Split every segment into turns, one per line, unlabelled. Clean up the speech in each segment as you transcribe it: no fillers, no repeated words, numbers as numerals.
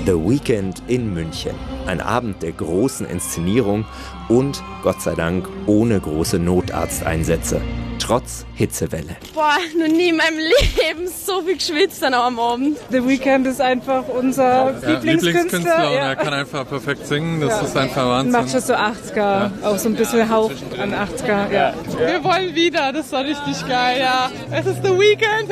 The Weeknd in München. Ein Abend der großen Inszenierung und, Gott sei Dank, ohne große Notarzteinsätze. Trotz Hitzewelle.
Boah, noch nie in meinem Leben so viel geschwitzt dann am Abend.
The Weeknd ist einfach unser Lieblingskünstler.
Und er kann einfach perfekt singen, das ist einfach Wahnsinn.
Macht schon so 80er, auch so ein bisschen Hauch an 80er. Ja.
Wir wollen wieder, das war richtig geil, ja. Es ist The Weeknd.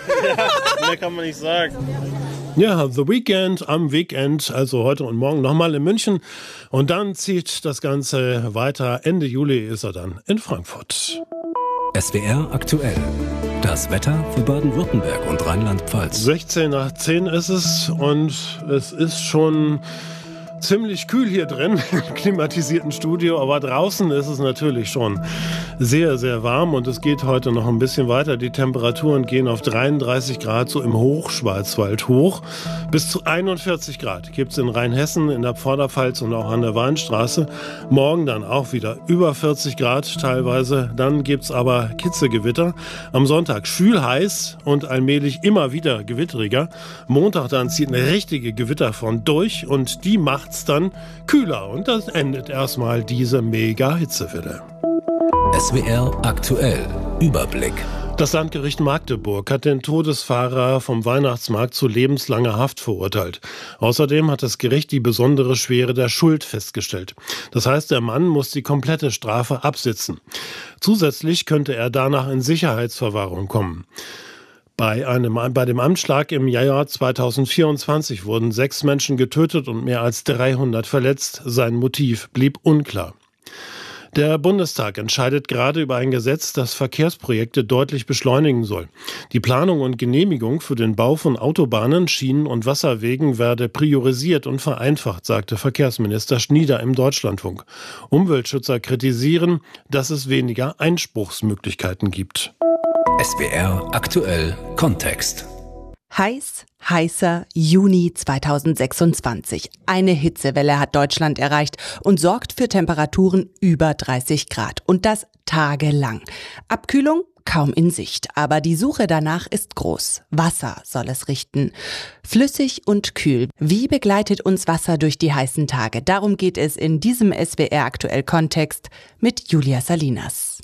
Mehr kann man nicht sagen.
Ja, The Weeknd am Weekend, also heute und morgen nochmal in München. Und dann zieht das Ganze weiter. Ende Juli ist er dann in Frankfurt.
SWR aktuell. Das Wetter für Baden-Württemberg und Rheinland-Pfalz.
16 nach 10 ist es und es ist schon ziemlich kühl hier drin im klimatisierten Studio, aber draußen ist es natürlich schon sehr, sehr warm und es geht heute noch ein bisschen weiter. Die Temperaturen gehen auf 33 Grad so im Hochschwarzwald hoch. Bis zu 41 Grad gibt es in Rheinhessen, in der Vorderpfalz und auch an der Weinstraße. Morgen dann auch wieder über 40 Grad teilweise. Dann gibt es aber Kitzegewitter. Am Sonntag schwül heiß und allmählich immer wieder gewitteriger. Montag dann zieht eine richtige Gewitterfront durch und die macht's dann kühler. Und das endet erstmal diese Mega-Hitzewelle.
SWR aktuell. Überblick.
Das Landgericht Magdeburg hat den Todesfahrer vom Weihnachtsmarkt zu lebenslanger Haft verurteilt. Außerdem hat das Gericht die besondere Schwere der Schuld festgestellt. Das heißt, der Mann muss die komplette Strafe absitzen. Zusätzlich könnte er danach in Sicherheitsverwahrung kommen. Bei dem Anschlag im Jahr 2024 wurden 6 Menschen getötet und mehr als 300 verletzt. Sein Motiv blieb unklar. Der Bundestag entscheidet gerade über ein Gesetz, das Verkehrsprojekte deutlich beschleunigen soll. Die Planung und Genehmigung für den Bau von Autobahnen, Schienen und Wasserwegen werde priorisiert und vereinfacht, sagte Verkehrsminister Schnieder im Deutschlandfunk. Umweltschützer kritisieren, dass es weniger Einspruchsmöglichkeiten gibt.
SWR aktuell Kontext.
Heißer Juni 2026. Eine Hitzewelle hat Deutschland erreicht und sorgt für Temperaturen über 30 Grad. Und das tagelang. Abkühlung kaum in Sicht, aber die Suche danach ist groß. Wasser soll es richten. Flüssig und kühl. Wie begleitet uns Wasser durch die heißen Tage? Darum geht es in diesem SWR aktuell Kontext mit Julia Salinas.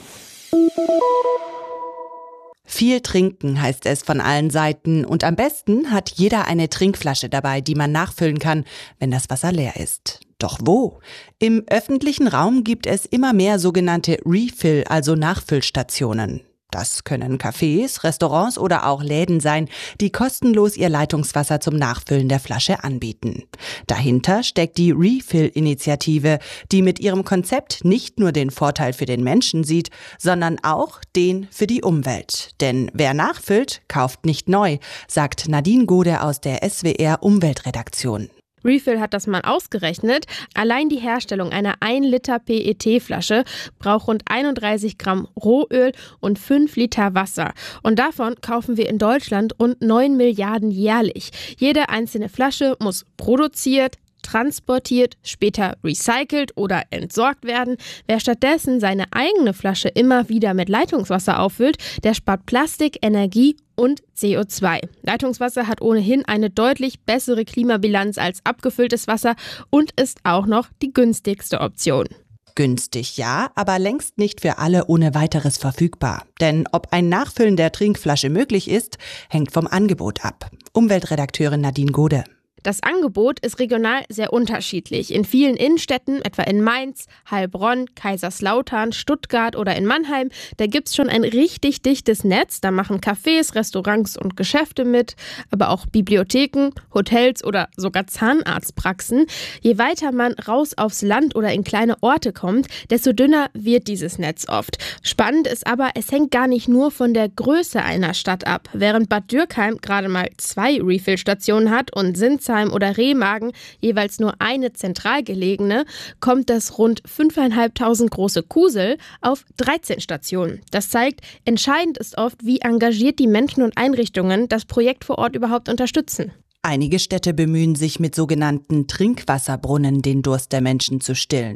Viel trinken heißt es von allen Seiten und am besten hat jeder eine Trinkflasche dabei, die man nachfüllen kann, wenn das Wasser leer ist. Doch wo? Im öffentlichen Raum gibt es immer mehr sogenannte Refill, also Nachfüllstationen. Das können Cafés, Restaurants oder auch Läden sein, die kostenlos ihr Leitungswasser zum Nachfüllen der Flasche anbieten. Dahinter steckt die Refill-Initiative, die mit ihrem Konzept nicht nur den Vorteil für den Menschen sieht, sondern auch den für die Umwelt. Denn wer nachfüllt, kauft nicht neu, sagt Nadine Gode aus der SWR Umweltredaktion.
Refill hat das mal ausgerechnet. Allein die Herstellung einer 1 Liter PET-Flasche braucht rund 31 Gramm Rohöl und 5 Liter Wasser. Und davon kaufen wir in Deutschland rund 9 Milliarden jährlich. Jede einzelne Flasche muss produziert, transportiert, später recycelt oder entsorgt werden. Wer stattdessen seine eigene Flasche immer wieder mit Leitungswasser auffüllt, der spart Plastik, Energie und CO2. Leitungswasser hat ohnehin eine deutlich bessere Klimabilanz als abgefülltes Wasser und ist auch noch die günstigste Option.
Günstig ja, aber längst nicht für alle ohne weiteres verfügbar. Denn ob ein Nachfüllen der Trinkflasche möglich ist, hängt vom Angebot ab. Umweltredakteurin Nadine Gode.
Das Angebot ist regional sehr unterschiedlich. In vielen Innenstädten, etwa in Mainz, Heilbronn, Kaiserslautern, Stuttgart oder in Mannheim, da gibt's schon ein richtig dichtes Netz. Da machen Cafés, Restaurants und Geschäfte mit, aber auch Bibliotheken, Hotels oder sogar Zahnarztpraxen. Je weiter man raus aufs Land oder in kleine Orte kommt, desto dünner wird dieses Netz oft. Spannend ist aber, es hängt gar nicht nur von der Größe einer Stadt ab. Während Bad Dürkheim gerade mal 2 Refill-Stationen hat und Sinsheim oder Remagen jeweils nur eine zentral gelegene, kommt das rund 5.500 große Kusel auf 13 Stationen. Das zeigt, entscheidend ist oft, wie engagiert die Menschen und Einrichtungen das Projekt vor Ort überhaupt unterstützen.
Einige Städte bemühen sich mit sogenannten Trinkwasserbrunnen, den Durst der Menschen zu stillen.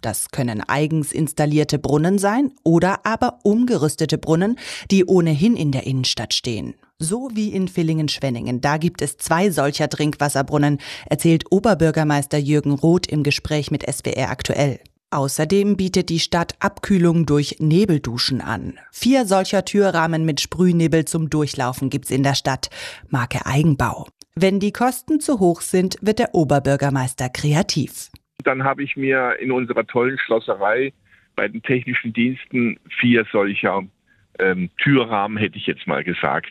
Das können eigens installierte Brunnen sein oder aber umgerüstete Brunnen, die ohnehin in der Innenstadt stehen. So wie in Villingen-Schwenningen. Da gibt es 2 solcher Trinkwasserbrunnen, erzählt Oberbürgermeister Jürgen Roth im Gespräch mit SWR aktuell. Außerdem bietet die Stadt Abkühlung durch Nebelduschen an. 4 solcher Türrahmen mit Sprühnebel zum Durchlaufen gibt's in der Stadt. Marke Eigenbau. Wenn die Kosten zu hoch sind, wird der Oberbürgermeister kreativ.
Dann habe ich mir in unserer tollen Schlosserei bei den technischen Diensten 4 solcher Türrahmen, hätte ich jetzt mal gesagt,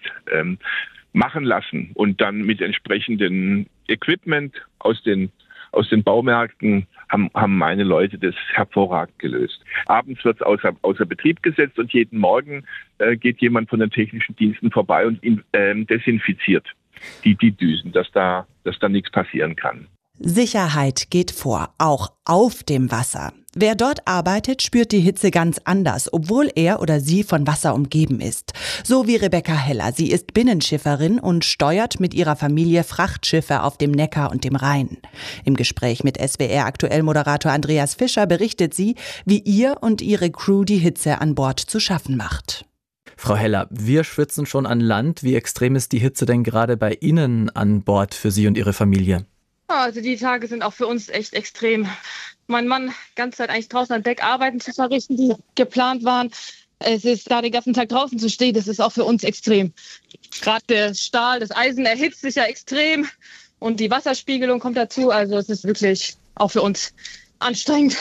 machen lassen und dann mit entsprechendem Equipment aus den Baumärkten haben meine Leute das hervorragend gelöst. Abends wird es außer Betrieb gesetzt und jeden Morgen geht jemand von den technischen Diensten vorbei und desinfiziert die Düsen, dass da nichts passieren kann.
Sicherheit geht vor, auch auf dem Wasser. Wer dort arbeitet, spürt die Hitze ganz anders, obwohl er oder sie von Wasser umgeben ist. So wie Rebecca Heller. Sie ist Binnenschifferin und steuert mit ihrer Familie Frachtschiffe auf dem Neckar und dem Rhein. Im Gespräch mit SWR Aktuell-Moderator Andreas Fischer berichtet sie, wie ihr und ihre Crew die Hitze an Bord zu schaffen macht.
Frau Heller, wir schwitzen schon an Land. Wie extrem ist die Hitze denn gerade bei Ihnen an Bord für Sie und Ihre Familie?
Also die Tage sind auch für uns echt extrem. Mein Mann ganze Zeit eigentlich draußen an Deck Arbeiten zu verrichten, die geplant waren. Es ist da den ganzen Tag draußen zu stehen, das ist auch für uns extrem. Gerade der Stahl, das Eisen erhitzt sich ja extrem und die Wasserspiegelung kommt dazu. Also es ist wirklich auch für uns anstrengend.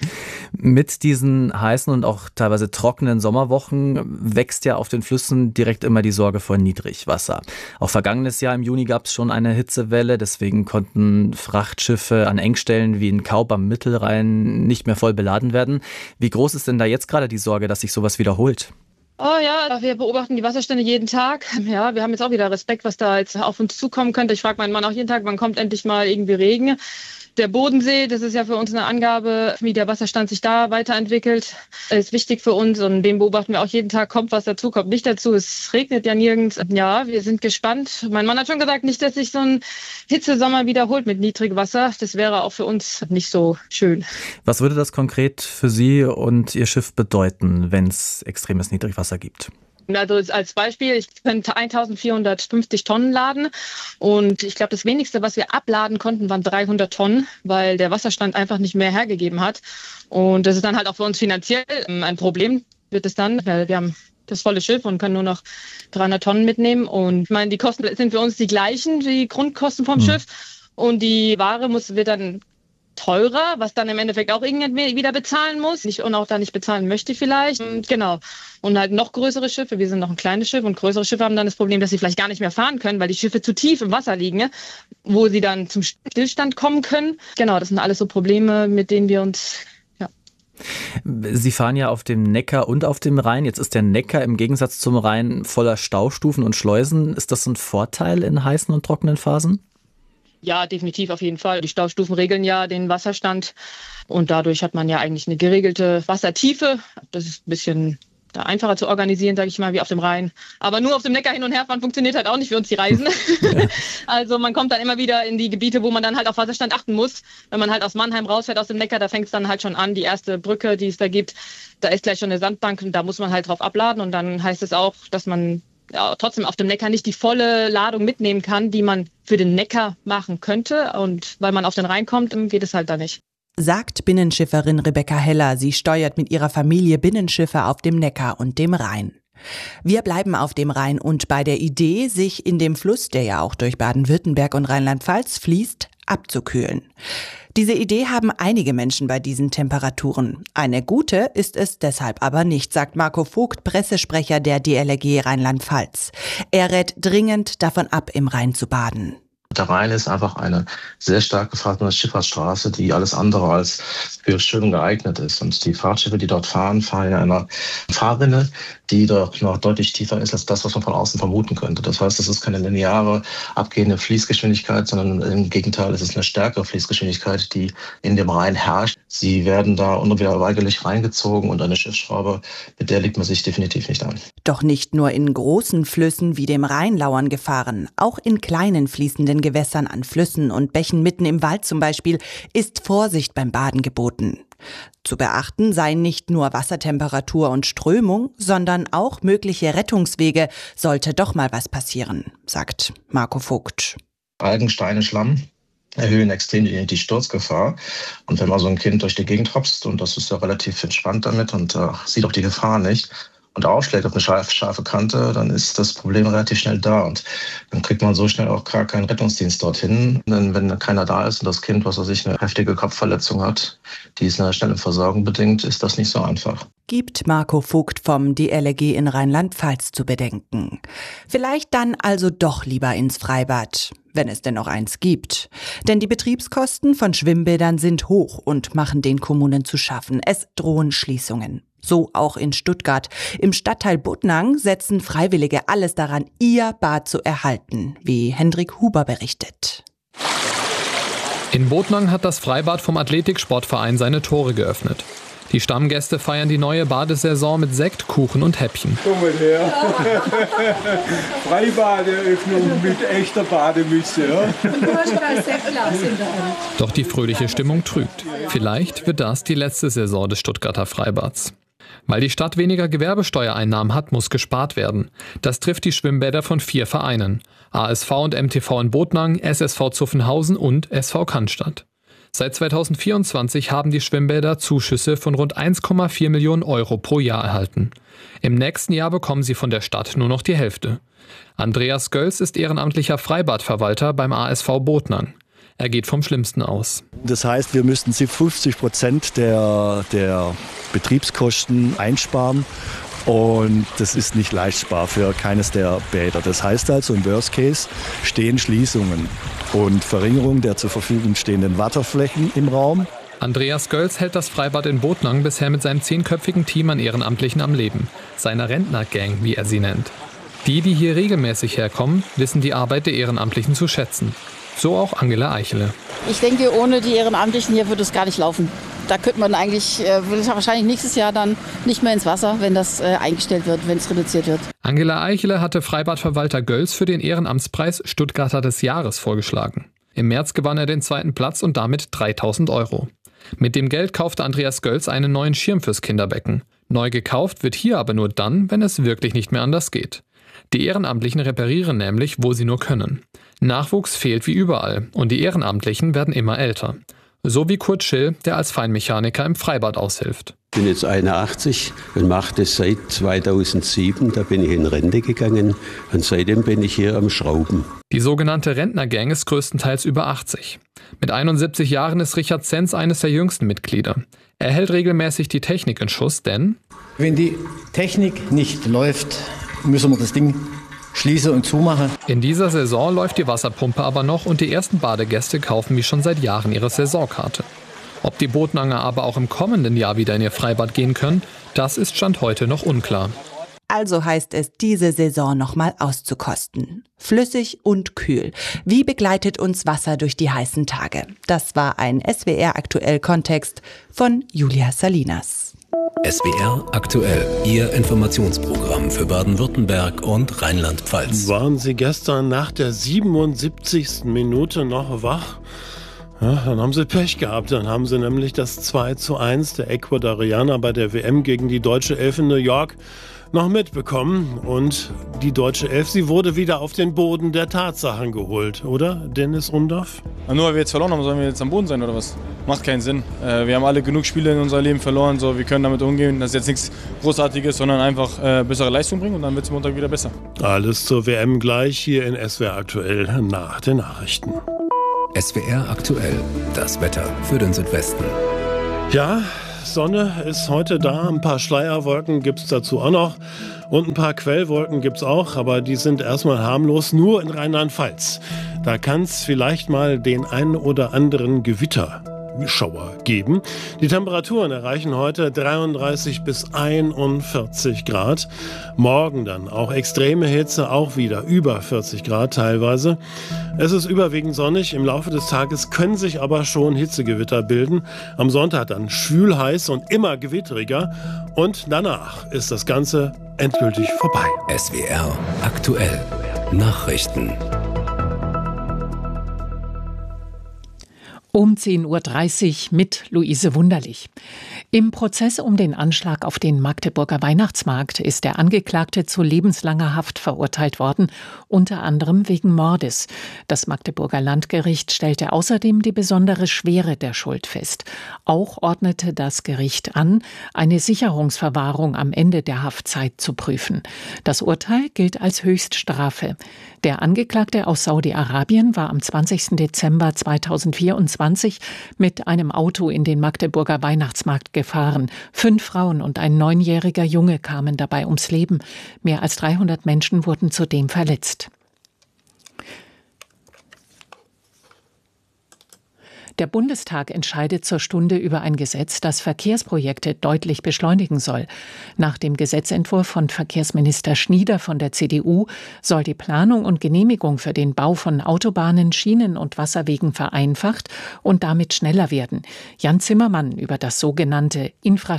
Mit diesen heißen und auch teilweise trockenen Sommerwochen wächst ja auf den Flüssen direkt immer die Sorge vor Niedrigwasser. Auch vergangenes Jahr im Juni gab es schon eine Hitzewelle, deswegen konnten Frachtschiffe an Engstellen wie in Kaub am Mittelrhein nicht mehr voll beladen werden. Wie groß ist denn da jetzt gerade die Sorge, dass sich sowas wiederholt?
Oh ja, wir beobachten die Wasserstände jeden Tag. Ja, wir haben jetzt auch wieder Respekt, was da jetzt auf uns zukommen könnte. Ich frage meinen Mann auch jeden Tag, wann kommt endlich mal irgendwie Regen. Der Bodensee, das ist ja für uns eine Angabe, wie der Wasserstand sich da weiterentwickelt. Das ist wichtig für uns und den beobachten wir auch jeden Tag. Kommt was dazu, kommt nicht dazu. Es regnet ja nirgends. Ja, wir sind gespannt. Mein Mann hat schon gesagt, nicht, dass sich so ein Hitzesommer wiederholt mit Niedrigwasser. Das wäre auch für uns nicht so schön.
Was würde das konkret für Sie und Ihr Schiff bedeuten, wenn es extremes Niedrigwasser gibt?
Also als Beispiel, ich könnte 1450 Tonnen laden und ich glaube, das wenigste, was wir abladen konnten, waren 300 Tonnen, weil der Wasserstand einfach nicht mehr hergegeben hat. Und das ist dann halt auch für uns finanziell ein Problem, wird es dann, weil wir haben das volle Schiff und können nur noch 300 Tonnen mitnehmen. Und ich meine, die Kosten sind für uns die gleichen, die Grundkosten vom Schiff. Und die Ware wird dann teurer, was dann im Endeffekt auch irgendjemand wieder bezahlen muss und auch da nicht bezahlen möchte vielleicht. Genau. Und halt noch größere Schiffe. Wir sind noch ein kleines Schiff und größere Schiffe haben dann das Problem, dass sie vielleicht gar nicht mehr fahren können, weil die Schiffe zu tief im Wasser liegen, wo sie dann zum Stillstand kommen können. Genau, das sind alles so Probleme, mit denen wir uns...
Sie fahren ja auf dem Neckar und auf dem Rhein. Jetzt ist der Neckar im Gegensatz zum Rhein voller Staustufen und Schleusen. Ist das ein Vorteil in heißen und trockenen Phasen?
Ja, definitiv auf jeden Fall. Die Staustufen regeln ja den Wasserstand und dadurch hat man ja eigentlich eine geregelte Wassertiefe. Das ist ein bisschen einfacher zu organisieren, sage ich mal, wie auf dem Rhein. Aber nur auf dem Neckar hin und her fahren funktioniert halt auch nicht für uns die Reisen. Also man kommt dann immer wieder in die Gebiete, wo man dann halt auf Wasserstand achten muss. Wenn man halt aus Mannheim rausfährt aus dem Neckar, da fängt es dann halt schon an, die erste Brücke, die es da gibt, da ist gleich schon eine Sandbank und da muss man halt drauf abladen und dann heißt es auch, dass man trotzdem auf dem Neckar nicht die volle Ladung mitnehmen kann, die man für den Neckar machen könnte. Und weil man auf den Rhein kommt, geht es halt da nicht.
Sagt Binnenschifferin Rebecca Heller. Sie steuert mit ihrer Familie Binnenschiffe auf dem Neckar und dem Rhein. Wir bleiben auf dem Rhein und bei der Idee, sich in dem Fluss, der ja auch durch Baden-Württemberg und Rheinland-Pfalz fließt, abzukühlen. Diese Idee haben einige Menschen bei diesen Temperaturen. Eine gute ist es deshalb aber nicht, sagt Marco Vogt, Pressesprecher der DLRG Rheinland-Pfalz. Er rät dringend davon ab, im Rhein zu baden.
Der Rhein ist einfach eine sehr stark gefahrene Schifffahrtsstraße, die alles andere als für Schwimmen geeignet ist. Und die Fahrtschiffe, die dort fahren, fahren in einer Fahrrinne, die doch noch deutlich tiefer ist als das, was man von außen vermuten könnte. Das heißt, es ist keine lineare, abgehende Fließgeschwindigkeit, sondern im Gegenteil, es ist eine stärkere Fließgeschwindigkeit, die in dem Rhein herrscht. Sie werden da unweigerlich reingezogen und eine Schiffsschraube, mit der legt man sich definitiv nicht an.
Doch nicht nur in großen Flüssen wie dem Rhein lauern Gefahren. Auch in kleinen fließenden Gewässern an Flüssen und Bächen mitten im Wald zum Beispiel ist Vorsicht beim Baden geboten. Zu beachten seien nicht nur Wassertemperatur und Strömung, sondern auch mögliche Rettungswege, sollte doch mal was passieren, sagt Marco Vogt.
Algen, Steine, Schlamm erhöhen extrem die Sturzgefahr. Und wenn man so ein Kind durch die Gegend hopst, und das ist ja relativ entspannt damit und sieht auch die Gefahr nicht, und aufschlägt auf eine scharfe Kante, dann ist das Problem relativ schnell da. Und dann kriegt man so schnell auch gar keinen Rettungsdienst dorthin. Denn wenn keiner da ist und das Kind, was weiß ich, eine heftige Kopfverletzung hat, die es einer schnellen Versorgung bedingt, ist das nicht so einfach.
Gibt Marco Vogt vom DLRG in Rheinland-Pfalz zu bedenken. Vielleicht dann also doch lieber ins Freibad, wenn es denn noch eins gibt. Denn die Betriebskosten von Schwimmbädern sind hoch und machen den Kommunen zu schaffen. Es drohen Schließungen. So auch in Stuttgart. Im Stadtteil Budnang setzen Freiwillige alles daran, ihr Bad zu erhalten, wie Hendrik Huber berichtet.
In Budnang hat das Freibad vom Athletiksportverein seine Tore geöffnet. Die Stammgäste feiern die neue Badesaison mit Sekt, Kuchen und Häppchen.
Komm mal her. Freibaderöffnung mit echter Bademütze. Ja? Und du hast ein Sektglas in der Hand.
Doch die fröhliche Stimmung trügt. Vielleicht wird das die letzte Saison des Stuttgarter Freibads. Weil die Stadt weniger Gewerbesteuereinnahmen hat, muss gespart werden. Das trifft die Schwimmbäder von 4 Vereinen. ASV und MTV in Budnang, SSV Zuffenhausen und SV Cannstatt. Seit 2024 haben die Schwimmbäder Zuschüsse von rund 1,4 Millionen Euro pro Jahr erhalten. Im nächsten Jahr bekommen sie von der Stadt nur noch die Hälfte. Andreas Gölz ist ehrenamtlicher Freibadverwalter beim ASV Budnang. Er geht vom Schlimmsten aus.
Das heißt, wir müssten 50% der Betriebskosten einsparen. Und das ist nicht leistbar für keines der Bäder. Das heißt also, im Worst Case stehen Schließungen und Verringerung der zur Verfügung stehenden Wasserflächen im Raum.
Andreas Gölz hält das Freibad in Budnang bisher mit seinem 10-köpfigen Team an Ehrenamtlichen am Leben. Seiner Rentnergang, wie er sie nennt. Die hier regelmäßig herkommen, wissen die Arbeit der Ehrenamtlichen zu schätzen. So auch Angela Eichele.
Ich denke, ohne die Ehrenamtlichen hier würde es gar nicht laufen. Da könnte man eigentlich wahrscheinlich nächstes Jahr dann nicht mehr ins Wasser, wenn das eingestellt wird, wenn es reduziert wird.
Angela Eichele hatte Freibadverwalter Gölz für den Ehrenamtspreis Stuttgarter des Jahres vorgeschlagen. Im März gewann er den 2. Platz und damit 3.000 Euro. Mit dem Geld kaufte Andreas Gölz einen neuen Schirm fürs Kinderbecken. Neu gekauft wird hier aber nur dann, wenn es wirklich nicht mehr anders geht. Die Ehrenamtlichen reparieren nämlich, wo sie nur können. Nachwuchs fehlt wie überall und die Ehrenamtlichen werden immer älter. So wie Kurt Schill, der als Feinmechaniker im Freibad aushilft.
Ich bin jetzt 81 und mache das seit 2007. Da bin ich in Rente gegangen und seitdem bin ich hier am Schrauben.
Die sogenannte Rentnergang ist größtenteils über 80. Mit 71 Jahren ist Richard Zenz eines der jüngsten Mitglieder. Er hält regelmäßig die Technik in Schuss, denn
wenn die Technik nicht läuft, müssen wir das Ding schließe und zumache.
In dieser Saison läuft die Wasserpumpe aber noch und die ersten Badegäste kaufen wie schon seit Jahren ihre Saisonkarte. Ob die Budnanger aber auch im kommenden Jahr wieder in ihr Freibad gehen können, das ist Stand heute noch unklar.
Also heißt es, diese Saison nochmal auszukosten. Flüssig und kühl. Wie begleitet uns Wasser durch die heißen Tage? Das war ein SWR-Aktuell-Kontext von Julia Salinas.
SWR aktuell, Ihr Informationsprogramm für Baden-Württemberg und Rheinland-Pfalz.
Waren Sie gestern nach der 77. Minute noch wach? Ja, dann haben Sie Pech gehabt. Dann haben Sie nämlich das 2:1 der Ecuadorianer bei der WM gegen die deutsche Elf in New York noch mitbekommen. Und die deutsche Elf, sie wurde wieder auf den Boden der Tatsachen geholt, oder, Dennis Undorf?
Nur weil wir jetzt verloren haben, sollen wir jetzt am Boden sein, oder was? Macht keinen Sinn. Wir haben alle genug Spiele in unserem Leben verloren, so, wir können damit umgehen. Das ist jetzt nichts Großartiges, sondern einfach bessere Leistung bringen und dann wird es Montag wieder besser.
Alles zur WM gleich hier in SWR aktuell nach den Nachrichten.
SWR aktuell, das Wetter für den Südwesten.
Ja, Sonne ist heute da, ein paar Schleierwolken gibt es dazu auch noch und ein paar Quellwolken gibt es auch, aber die sind erstmal harmlos, nur in Rheinland-Pfalz. Da kann es vielleicht mal den einen oder anderen Gewitterschauer geben. Die Temperaturen erreichen heute 33 bis 41 Grad. Morgen dann auch extreme Hitze, auch wieder über 40 Grad teilweise. Es ist überwiegend sonnig. Im Laufe des Tages können sich aber schon Hitzegewitter bilden. Am Sonntag dann schwül heiß und immer gewitteriger. Und danach ist das Ganze endgültig vorbei.
SWR aktuell. Nachrichten.
Um 10.30 Uhr mit Luise Wunderlich. Im Prozess um den Anschlag auf den Magdeburger Weihnachtsmarkt ist der Angeklagte zu lebenslanger Haft verurteilt worden, unter anderem wegen Mordes. Das Magdeburger Landgericht stellte außerdem die besondere Schwere der Schuld fest. Auch ordnete das Gericht an, eine Sicherungsverwahrung am Ende der Haftzeit zu prüfen. Das Urteil gilt als Höchststrafe. Der Angeklagte aus Saudi-Arabien war am 20. Dezember 2024 mit einem Auto in den Magdeburger Weihnachtsmarkt gefahren. 5 Frauen und ein 9-jähriger Junge kamen dabei ums Leben. Mehr als 300 Menschen wurden zudem verletzt. Der Bundestag entscheidet zur Stunde über ein Gesetz, das Verkehrsprojekte deutlich beschleunigen soll. Nach dem Gesetzentwurf von Verkehrsminister Schnieder von der CDU soll die Planung und Genehmigung für den Bau von Autobahnen, Schienen und Wasserwegen vereinfacht und damit schneller werden. Jan Zimmermann über das sogenannte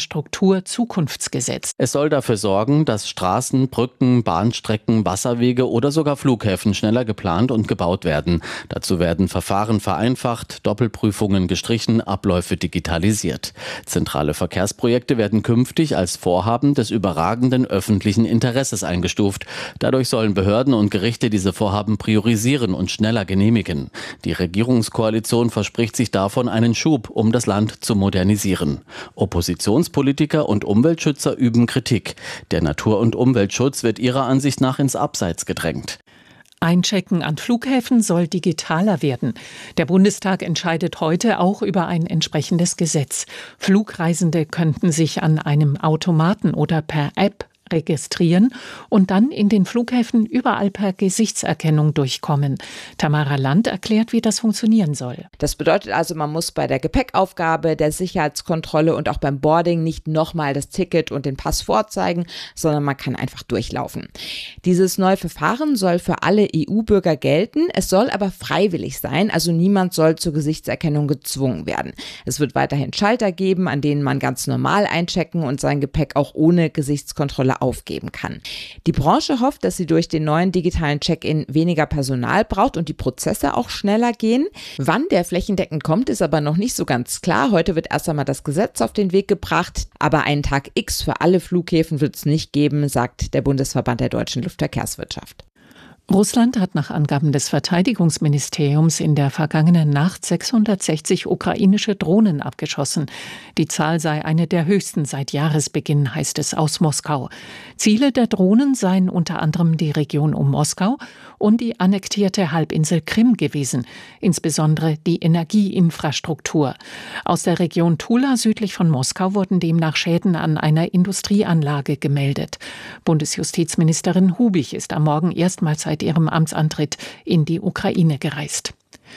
Infrastruktur-Zukunftsgesetz.
Es soll dafür sorgen, dass Straßen, Brücken, Bahnstrecken, Wasserwege oder sogar Flughäfen schneller geplant und gebaut werden. Dazu werden Verfahren vereinfacht, Doppelprüfungen gestrichen, Abläufe digitalisiert. Zentrale Verkehrsprojekte werden künftig als Vorhaben des überragenden öffentlichen Interesses eingestuft. Dadurch sollen Behörden und Gerichte diese Vorhaben priorisieren und schneller genehmigen. Die Regierungskoalition verspricht sich davon einen Schub, um das Land zu modernisieren. Oppositionspolitiker und Umweltschützer üben Kritik. Der Natur- und Umweltschutz wird ihrer Ansicht nach ins Abseits gedrängt.
Einchecken an Flughäfen soll digitaler werden. Der Bundestag entscheidet heute auch über ein entsprechendes Gesetz. Flugreisende könnten sich an einem Automaten oder per App registrieren und dann in den Flughäfen überall per Gesichtserkennung durchkommen. Tamara Land erklärt, wie das funktionieren soll.
Das bedeutet also, man muss bei der Gepäckaufgabe, der Sicherheitskontrolle und auch beim Boarding nicht nochmal das Ticket und den Pass vorzeigen, sondern man kann einfach durchlaufen. Dieses neue Verfahren soll für alle EU-Bürger gelten. Es soll aber freiwillig sein, also niemand soll zur Gesichtserkennung gezwungen werden. Es wird weiterhin Schalter geben, an denen man ganz normal einchecken und sein Gepäck auch ohne Gesichtskontrolle aufgeben kann. Die Branche hofft, dass sie durch den neuen digitalen Check-in weniger Personal braucht und die Prozesse auch schneller gehen. Wann der flächendeckend kommt, ist aber noch nicht so ganz klar. Heute wird erst einmal das Gesetz auf den Weg gebracht, aber einen Tag X für alle Flughäfen wird es nicht geben, sagt der Bundesverband der deutschen Luftverkehrswirtschaft.
Russland hat nach Angaben des Verteidigungsministeriums in der vergangenen Nacht 660 ukrainische Drohnen abgeschossen. Die Zahl sei eine der höchsten seit Jahresbeginn, heißt es aus Moskau. Ziele der Drohnen seien unter anderem die Region um Moskau und die annektierte Halbinsel Krim gewesen, insbesondere die Energieinfrastruktur. Aus der Region Tula südlich von Moskau wurden demnach Schäden an einer Industrieanlage gemeldet. Bundesjustizministerin Hubich ist am Morgen erstmals seit ihrem Amtsantritt in die Ukraine gereist.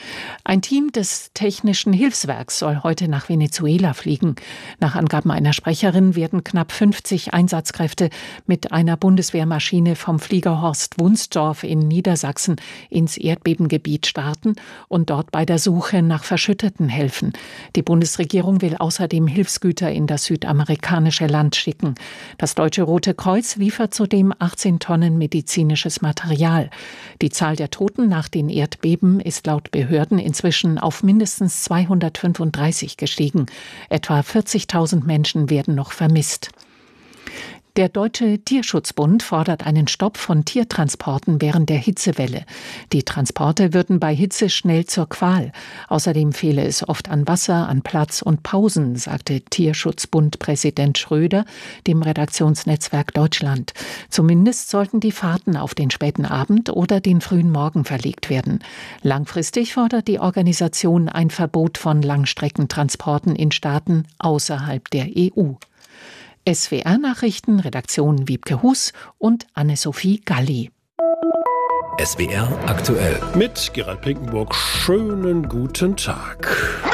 Ein Team des Technischen Hilfswerks soll heute nach Venezuela fliegen. Nach Angaben einer Sprecherin werden knapp 50 Einsatzkräfte mit einer Bundeswehrmaschine vom Flieger Horst Wunsdorf in Niedersachsen ins Erdbebengebiet starten und dort bei der Suche nach Verschütteten helfen. Die Bundesregierung will außerdem Hilfsgüter in das südamerikanische Land schicken. Das Deutsche Rote Kreuz liefert zudem 18 Tonnen medizinisches Material. Die Zahl der Toten nach den Erdbeben ist laut Behörden inzwischen auf mindestens 235 gestiegen. Etwa 40.000 Menschen werden noch vermisst. Der Deutsche Tierschutzbund fordert einen Stopp von Tiertransporten während der Hitzewelle. Die Transporte würden bei Hitze schnell zur Qual. Außerdem fehle es oft an Wasser, an Platz und Pausen, sagte Tierschutzbund-Präsident Schröder dem Redaktionsnetzwerk Deutschland. Zumindest sollten die Fahrten auf den späten Abend oder den frühen Morgen verlegt werden. Langfristig fordert die Organisation ein Verbot von Langstreckentransporten in Staaten außerhalb der EU. SWR-Nachrichten, Redaktion Wiebke Hus und Anne-Sophie Galli.
SWR aktuell.
Mit Gerald Pinkenburg. Schönen guten Tag.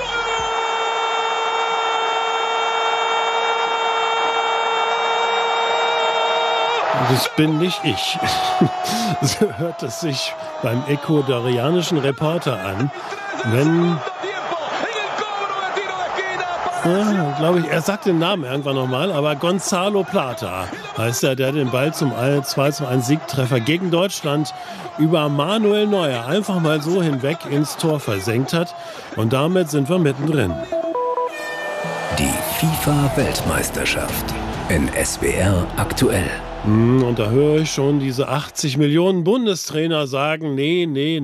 Das bin nicht ich. So hört es sich beim ecuadorianischen Reporter an, wenn glaube ich, er sagt den Namen irgendwann nochmal, aber Gonzalo Plata heißt er, der den Ball zum 2:1 Siegtreffer gegen Deutschland über Manuel Neuer einfach mal so hinweg ins Tor versenkt hat. Und damit sind wir mittendrin.
Die FIFA-Weltmeisterschaft in SWR aktuell.
Und da höre ich schon diese 80 Millionen Bundestrainer sagen, nee,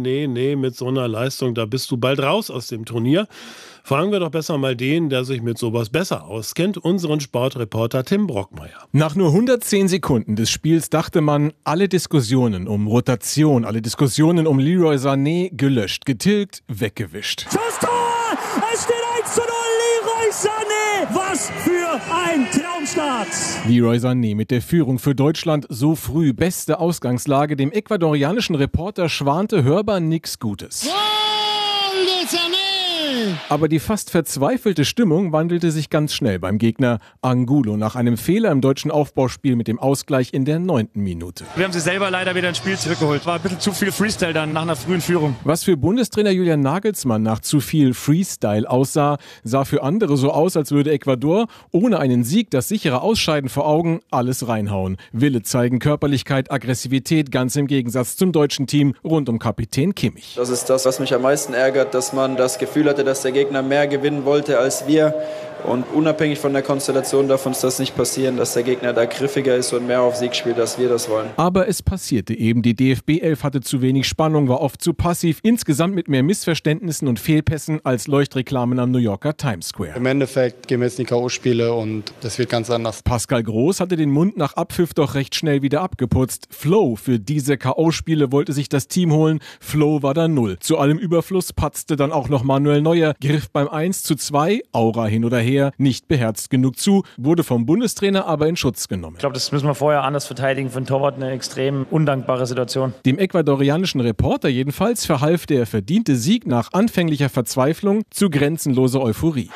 mit so einer Leistung, da bist du bald raus aus dem Turnier. Fragen wir doch besser mal den, der sich mit sowas besser auskennt, unseren Sportreporter Tim Brockmeier.
Nach nur 110 Sekunden des Spiels dachte man, alle Diskussionen um Rotation, alle Diskussionen um Leroy Sané gelöscht, getilgt, weggewischt.
Das Tor! Es steht 1:0, Leroy Sané! Was für ein Traumstart!
Leroy Sané mit der Führung für Deutschland so früh, beste Ausgangslage. Dem ecuadorianischen Reporter schwante hörbar nichts Gutes.
Goal de Sané!
Aber die fast verzweifelte Stimmung wandelte sich ganz schnell beim Gegner Angulo nach einem Fehler im deutschen Aufbauspiel mit dem Ausgleich in der 9. Minute.
Wir haben sie selber leider wieder ins Spiel zurückgeholt. War ein bisschen zu viel Freestyle dann nach einer frühen Führung.
Was für Bundestrainer Julian Nagelsmann nach zu viel Freestyle aussah, sah für andere so aus, als würde Ecuador ohne einen Sieg, das sichere Ausscheiden vor Augen, alles reinhauen. Wille zeigen, Körperlichkeit, Aggressivität, ganz im Gegensatz zum deutschen Team rund um Kapitän Kimmich.
Das ist das, was mich am meisten ärgert, dass man das Gefühl hatte, dass der Gegner mehr gewinnen wollte als wir. Und unabhängig von der Konstellation darf uns das nicht passieren, dass der Gegner da griffiger ist und mehr auf Sieg spielt, als wir das wollen.
Aber es passierte eben. Die DFB-11 hatte zu wenig Spannung, war oft zu passiv, insgesamt mit mehr Missverständnissen und Fehlpässen als Leuchtreklamen am New Yorker Times Square.
Im Endeffekt gehen wir jetzt in die K.O.-Spiele und das wird ganz anders.
Pascal Groß hatte den Mund nach Abpfiff doch recht schnell wieder abgeputzt. Flow für diese K.O.-Spiele wollte sich das Team holen. Flow war da 0. Zu allem Überfluss patzte dann auch noch Manuel Neuer, griff beim 1:2, Aura hin oder her, nicht beherzt genug zu, wurde vom Bundestrainer aber in Schutz genommen.
Ich glaube, das müssen wir vorher anders verteidigen. Für den Torwart eine extrem undankbare Situation.
Dem ecuadorianischen Reporter jedenfalls verhalf der verdiente Sieg nach anfänglicher Verzweiflung zu grenzenloser Euphorie.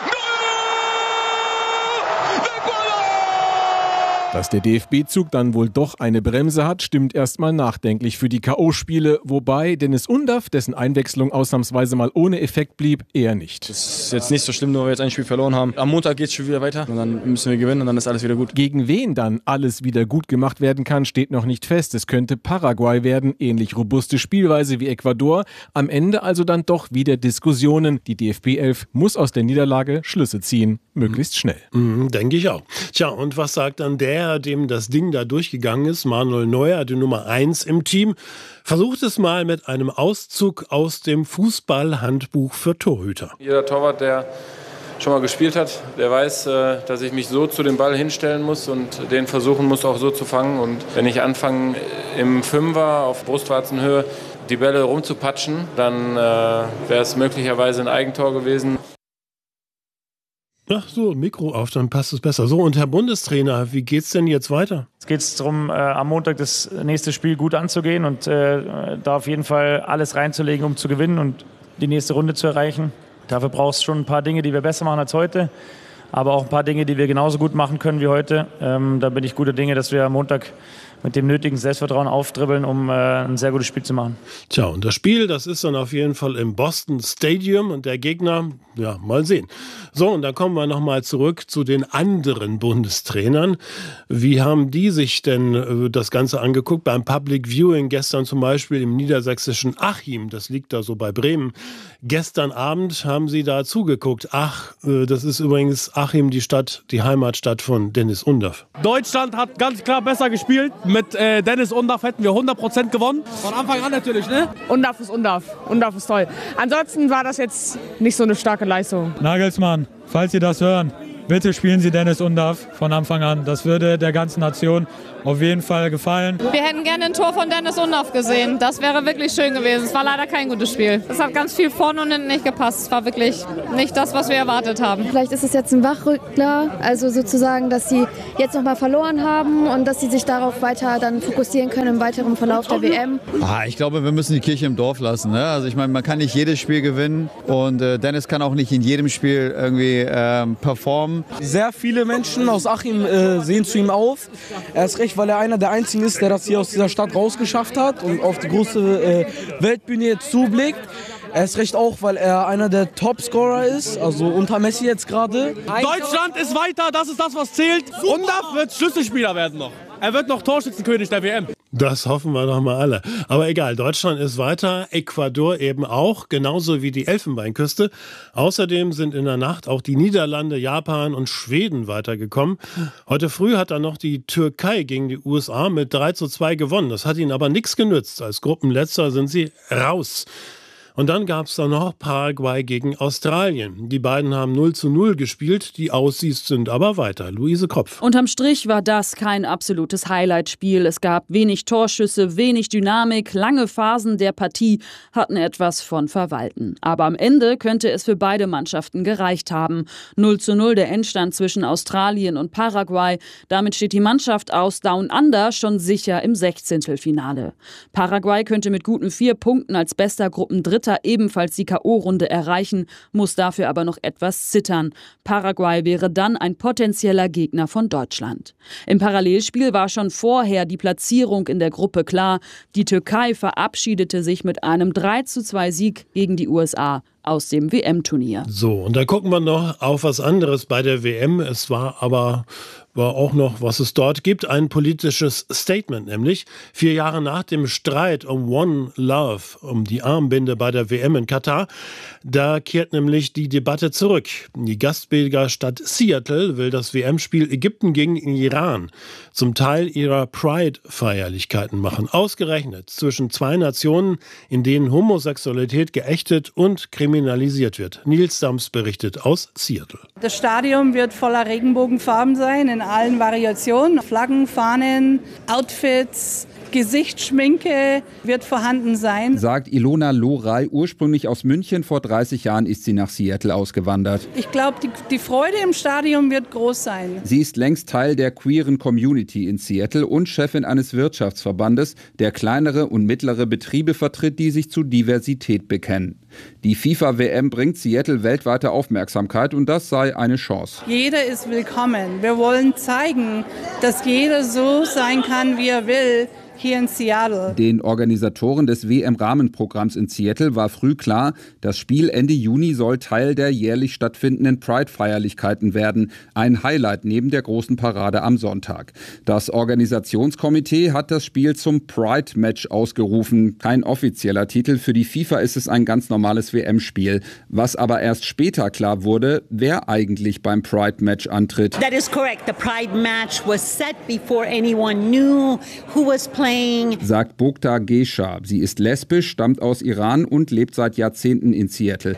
Dass der DFB-Zug dann wohl doch eine Bremse hat, stimmt erstmal nachdenklich für die K.O.-Spiele, wobei Dennis Undaff, dessen Einwechslung ausnahmsweise mal ohne Effekt blieb, eher nicht.
Das ist jetzt nicht so schlimm, nur weil wir jetzt ein Spiel verloren haben. Am Montag geht es schon wieder weiter und dann müssen wir gewinnen und dann ist alles wieder gut.
Gegen wen dann alles wieder gut gemacht werden kann, steht noch nicht fest. Es könnte Paraguay werden, ähnlich robuste Spielweise wie Ecuador. Am Ende also dann doch wieder Diskussionen. Die DFB-11 muss aus der Niederlage Schlüsse ziehen, möglichst schnell.
Denke ich auch. Tja, und was sagt dann der, dem das Ding da durchgegangen ist, Manuel Neuer, die Nummer 1 im Team, versucht es mal mit einem Auszug aus dem Fußballhandbuch für Torhüter.
Jeder Torwart, der schon mal gespielt hat, der weiß, dass ich mich so zu dem Ball hinstellen muss und den versuchen muss, auch so zu fangen. Und wenn ich anfange, im Fünfer auf Brustwarzenhöhe die Bälle rumzupatschen, dann wäre es möglicherweise ein Eigentor gewesen.
Ach so, Mikro auf, dann passt es besser. So, und Herr Bundestrainer, wie geht's denn jetzt weiter?
Es geht darum, am Montag das nächste Spiel gut anzugehen und da auf jeden Fall alles reinzulegen, um zu gewinnen und die nächste Runde zu erreichen. Dafür brauchst du schon ein paar Dinge, die wir besser machen als heute, aber auch ein paar Dinge, die wir genauso gut machen können wie heute. Da bin ich guter Dinge, dass wir am Montag mit dem nötigen Selbstvertrauen aufdribbeln, um ein sehr gutes Spiel zu machen.
Tja, und das Spiel, das ist dann auf jeden Fall im Boston Stadium und der Gegner, ja, mal sehen. So, und dann kommen wir nochmal zurück zu den anderen Bundestrainern. Wie haben die sich denn das Ganze angeguckt? Beim Public Viewing gestern zum Beispiel im niedersächsischen Achim, das liegt da so bei Bremen. Gestern Abend haben sie da zugeguckt. Ach, das ist übrigens Achim, die Stadt, die Heimatstadt von Dennis Undaff.
Deutschland hat ganz klar besser gespielt. Mit Dennis Undaff hätten wir 100% gewonnen. Von Anfang an natürlich, ne?
Undaff ist Undaff. Undaff ist toll. Ansonsten war das jetzt nicht so eine starke Leistung.
Nagelsmann, falls Sie das hören, bitte spielen Sie Dennis Undaff von Anfang an. Das würde der ganzen Nation auf jeden Fall gefallen.
Wir hätten gerne ein Tor von Dennis Undaff gesehen. Das wäre wirklich schön gewesen. Es war leider kein gutes Spiel. Es hat ganz viel vorne und hinten nicht gepasst. Es war wirklich nicht das, was wir erwartet haben.
Vielleicht ist es jetzt ein Wachrückler, also sozusagen, dass sie jetzt nochmal verloren haben und dass sie sich darauf weiter dann fokussieren können im weiteren Verlauf der WM.
Ich glaube, wir müssen die Kirche im Dorf lassen. Ne? Also ich meine, man kann nicht jedes Spiel gewinnen und Dennis kann auch nicht in jedem Spiel irgendwie performen.
Sehr viele Menschen aus Achim sehen zu ihm auf. Erst recht, weil er einer der Einzigen ist, der das hier aus dieser Stadt rausgeschafft hat und auf die große Weltbühne jetzt zublickt.
Erst recht auch, weil er einer der Topscorer ist, also unter Messi jetzt gerade.
Deutschland ist weiter, das ist das, was zählt. Undaf wird Schlüsselspieler werden noch. Er wird noch Torschützenkönig der WM.
Das hoffen wir doch mal alle. Aber egal, Deutschland ist weiter, Ecuador eben auch, genauso wie die Elfenbeinküste. Außerdem sind in der Nacht auch die Niederlande, Japan und Schweden weitergekommen. Heute früh hat dann noch die Türkei gegen die USA mit 3:2 gewonnen. Das hat ihnen aber nichts genützt. Als Gruppenletzter sind sie raus. Und dann gab es dann noch Paraguay gegen Australien. Die beiden haben 0:0 gespielt, die Aussies sind aber weiter. Luise Kropf.
Unterm Strich war das kein absolutes Highlight-Spiel. Es gab wenig Torschüsse, wenig Dynamik, lange Phasen der Partie hatten etwas von Verwalten. Aber am Ende könnte es für beide Mannschaften gereicht haben. 0:0 der Endstand zwischen Australien und Paraguay. Damit steht die Mannschaft aus Down Under schon sicher im 16. Paraguay könnte mit guten 4 Punkten als bester Gruppendritter ebenfalls die K.O.-Runde erreichen, muss dafür aber noch etwas zittern. Paraguay wäre dann ein potenzieller Gegner von Deutschland. Im Parallelspiel war schon vorher die Platzierung in der Gruppe klar. Die Türkei verabschiedete sich mit einem 3:2 Sieg gegen die USA aus dem WM-Turnier.
So, und da gucken wir noch auf was anderes bei der WM. Es war auch noch, was es dort gibt, ein politisches Statement, nämlich 4 Jahre nach dem Streit um One Love, um die Armbinde bei der WM in Katar, da kehrt nämlich die Debatte zurück. Die Gastgeberstadt Seattle will das WM-Spiel Ägypten gegen Iran zum Teil ihrer Pride-Feierlichkeiten machen. Ausgerechnet zwischen 2 Nationen, in denen Homosexualität geächtet und kriminalisiert wird. Nils Sams berichtet aus Seattle.
Das Stadion wird voller Regenbogenfarben sein, in allen Variationen. Flaggen, Fahnen, Outfits, Gesichtsschminke wird vorhanden sein.
Sagt Ilona Loray, ursprünglich aus München. Vor 30 Jahren ist sie nach Seattle ausgewandert.
Ich glaube, die Freude im Stadion wird groß sein.
Sie ist längst Teil der queeren Community in Seattle und Chefin eines Wirtschaftsverbandes, der kleinere und mittlere Betriebe vertritt, die sich zu Diversität bekennen. Die FIFA-WM bringt Seattle weltweite Aufmerksamkeit und das sei eine Chance.
Jeder ist willkommen. Wir wollen zeigen, dass jeder so sein kann, wie er will. Hier in Seattle.
Den Organisatoren des WM-Rahmenprogramms in Seattle war früh klar, das Spiel Ende Juni soll Teil der jährlich stattfindenden Pride-Feierlichkeiten werden. Ein Highlight neben der großen Parade am Sonntag. Das Organisationskomitee hat das Spiel zum Pride-Match ausgerufen. Kein offizieller Titel. Für die FIFA ist es ein ganz normales WM-Spiel. Was aber erst später klar wurde, wer eigentlich beim Pride-Match antritt.
That is correct. The Pride-Match was set before anyone knew who was playing.
Sagt Bogda Gesha. Sie ist lesbisch, stammt aus Iran und lebt seit Jahrzehnten in Seattle.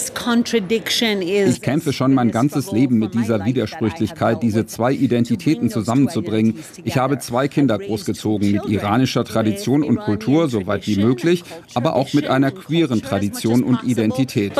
Ich kämpfe schon mein ganzes Leben mit dieser Widersprüchlichkeit, diese 2 Identitäten zusammenzubringen. Ich habe 2 Kinder großgezogen mit iranischer Tradition und Kultur, soweit wie möglich, aber auch mit einer queeren Tradition und Identität.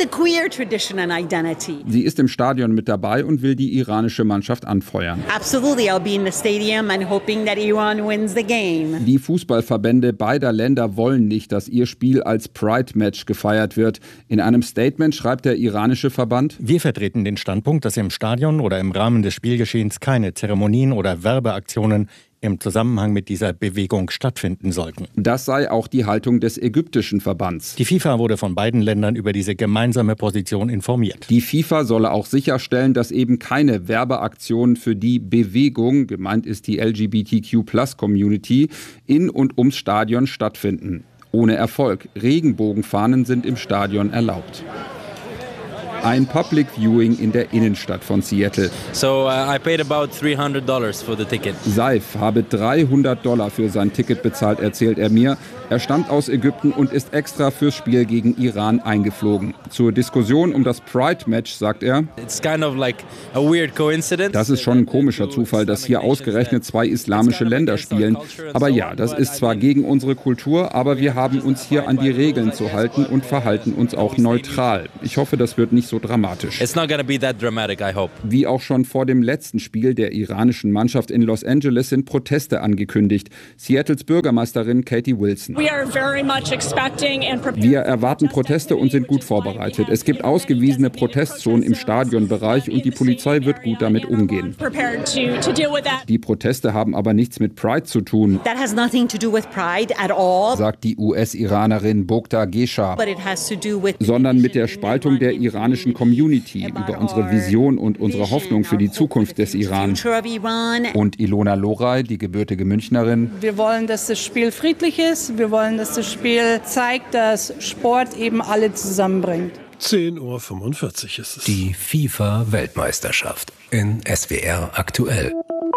Sie ist im Stadion mit dabei und will die iranische Mannschaft anfeuern.
Absolutely, I'll be in the stadium and hoping that Iran wins the game.
Die Fußballverbände beider Länder wollen nicht, dass ihr Spiel als Pride-Match gefeiert wird. In einem Statement schreibt der iranische Verband:
Wir vertreten den Standpunkt, dass im Stadion oder im Rahmen des Spielgeschehens keine Zeremonien oder Werbeaktionen im Zusammenhang mit dieser Bewegung stattfinden sollten.
Das sei auch die Haltung des ägyptischen Verbands.
Die FIFA wurde von beiden Ländern über diese gemeinsame Position informiert.
Die FIFA solle auch sicherstellen, dass eben keine Werbeaktionen für die Bewegung, gemeint ist die LGBTQ+-Community, in und ums Stadion stattfinden. Ohne Erfolg. Regenbogenfahnen sind im Stadion erlaubt. Ein Public Viewing in der Innenstadt von Seattle.
I paid about $300 for the ticket.
Saif habe $300 für sein Ticket bezahlt, erzählt er mir. Er stammt aus Ägypten und ist extra fürs Spiel gegen Iran eingeflogen. Zur Diskussion um das Pride-Match sagt er:
It's kind of like a weird coincidence.
Das ist schon ein komischer Zufall, dass hier ausgerechnet 2 islamische Länder spielen. Aber ja, das ist zwar gegen unsere Kultur, aber wir haben uns hier an die Regeln zu halten und verhalten uns auch neutral. Ich hoffe, das wird nicht so so dramatisch.
It's not gonna be that dramatic, I hope.
Wie auch schon vor dem letzten Spiel der iranischen Mannschaft in Los Angeles sind Proteste angekündigt. Seattles Bürgermeisterin Katie Wilson. Wir erwarten Proteste und sind gut vorbereitet. Es gibt ausgewiesene Protestzonen im Stadionbereich und die Polizei wird gut damit umgehen. Die Proteste haben aber nichts mit Pride zu tun, sagt die US-Iranerin Bogda Gesha, sondern mit der Spaltung der iranischen Community über unsere Vision und unsere Hoffnung für die Zukunft des Iran. Und Ilona Loray, die gebürtige Münchnerin.
Wir wollen, dass das Spiel friedlich ist. Wir wollen, dass das Spiel zeigt, dass Sport eben alle zusammenbringt.
10:45 Uhr ist es.
Die FIFA-Weltmeisterschaft in SWR aktuell.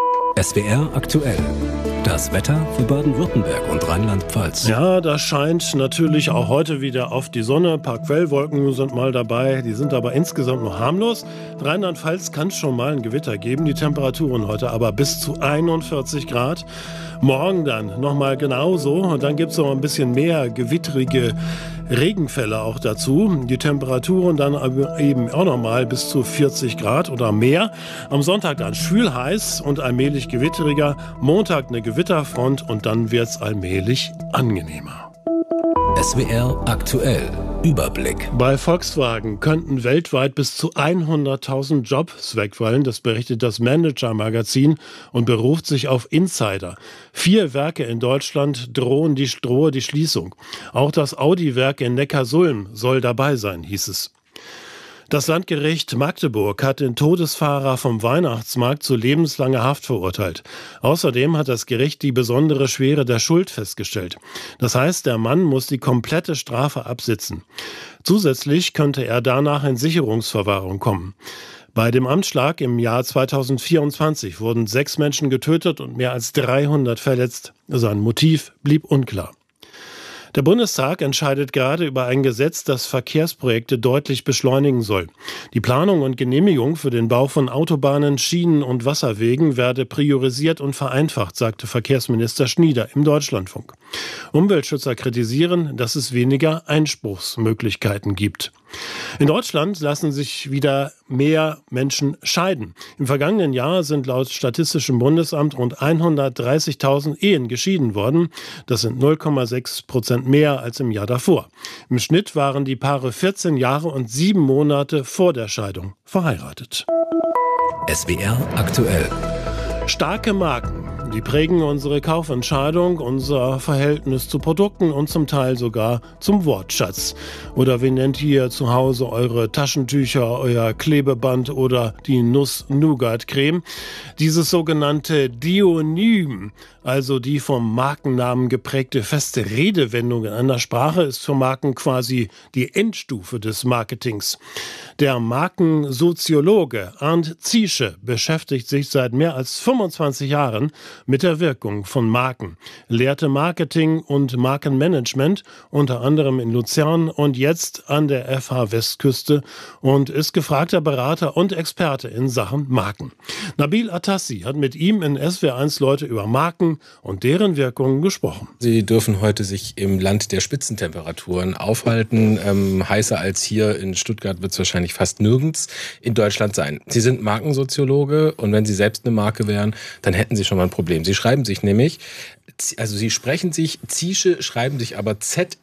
SWR aktuell. Das Wetter für Baden-Württemberg und Rheinland-Pfalz.
Ja, das scheint natürlich auch heute wieder auf die Sonne. Ein paar Quellwolken sind mal dabei, die sind aber insgesamt noch harmlos. Rheinland-Pfalz kann schon mal ein Gewitter geben, die Temperaturen heute aber bis zu 41 Grad. Morgen dann nochmal genauso und dann gibt es noch ein bisschen mehr gewittrige Regenfälle auch dazu. Die Temperaturen dann eben auch nochmal bis zu 40 Grad oder mehr. Am Sonntag dann schwül heiß und allmählich gewitteriger. Montag eine Gewitterfront und dann wird es allmählich angenehmer.
SWR aktuell. Überblick.
Bei Volkswagen könnten weltweit bis zu 100.000 Jobs wegfallen, das berichtet das Manager-Magazin und beruft sich auf Insider. 4 Werke in Deutschland drohe die Schließung. Auch das Audi-Werk in Neckarsulm soll dabei sein, hieß es. Das Landgericht Magdeburg hat den Todesfahrer vom Weihnachtsmarkt zu lebenslanger Haft verurteilt. Außerdem hat das Gericht die besondere Schwere der Schuld festgestellt. Das heißt, der Mann muss die komplette Strafe absitzen. Zusätzlich könnte er danach in Sicherungsverwahrung kommen. Bei dem Anschlag im Jahr 2024 wurden 6 Menschen getötet und mehr als 300 verletzt. Sein Motiv blieb unklar. Der Bundestag entscheidet gerade über ein Gesetz, das Verkehrsprojekte deutlich beschleunigen soll. Die Planung und Genehmigung für den Bau von Autobahnen, Schienen und Wasserwegen werde priorisiert und vereinfacht, sagte Verkehrsminister Schnieder im Deutschlandfunk. Umweltschützer kritisieren, dass es weniger Einspruchsmöglichkeiten gibt. In Deutschland lassen sich wieder mehr Menschen scheiden. Im vergangenen Jahr sind laut Statistischem Bundesamt rund 130.000 Ehen geschieden worden. Das sind 0,6% mehr als im Jahr davor. Im Schnitt waren die Paare 14 Jahre und 7 Monate vor der Scheidung verheiratet.
SWR aktuell.
Starke Marken. Die prägen unsere Kaufentscheidung, unser Verhältnis zu Produkten und zum Teil sogar zum Wortschatz. Oder wie nennt ihr zu Hause eure Taschentücher, euer Klebeband oder die Nuss-Nougat-Creme? Dieses sogenannte Deonym, also die vom Markennamen geprägte feste Redewendung in einer Sprache, ist für Marken quasi die Endstufe des Marketings. Der Markensoziologe Arndt Ziesche beschäftigt sich seit mehr als 25 Jahren mit der Wirkung von Marken, lehrte Marketing und Markenmanagement, unter anderem in Luzern und jetzt an der FH Westküste und ist gefragter Berater und Experte in Sachen Marken. Nabil Atassi hat mit ihm in SWR1 Leute über Marken und deren Wirkungen gesprochen.
Sie dürfen heute sich im Land der Spitzentemperaturen aufhalten. Heißer als hier in Stuttgart wird es wahrscheinlich fast nirgends in Deutschland sein. Sie sind Markensoziologe und wenn Sie selbst eine Marke wären, dann hätten Sie schon mal ein Problem. Sie schreiben sich nämlich, also Sie sprechen sich, Ziesche schreiben sich aber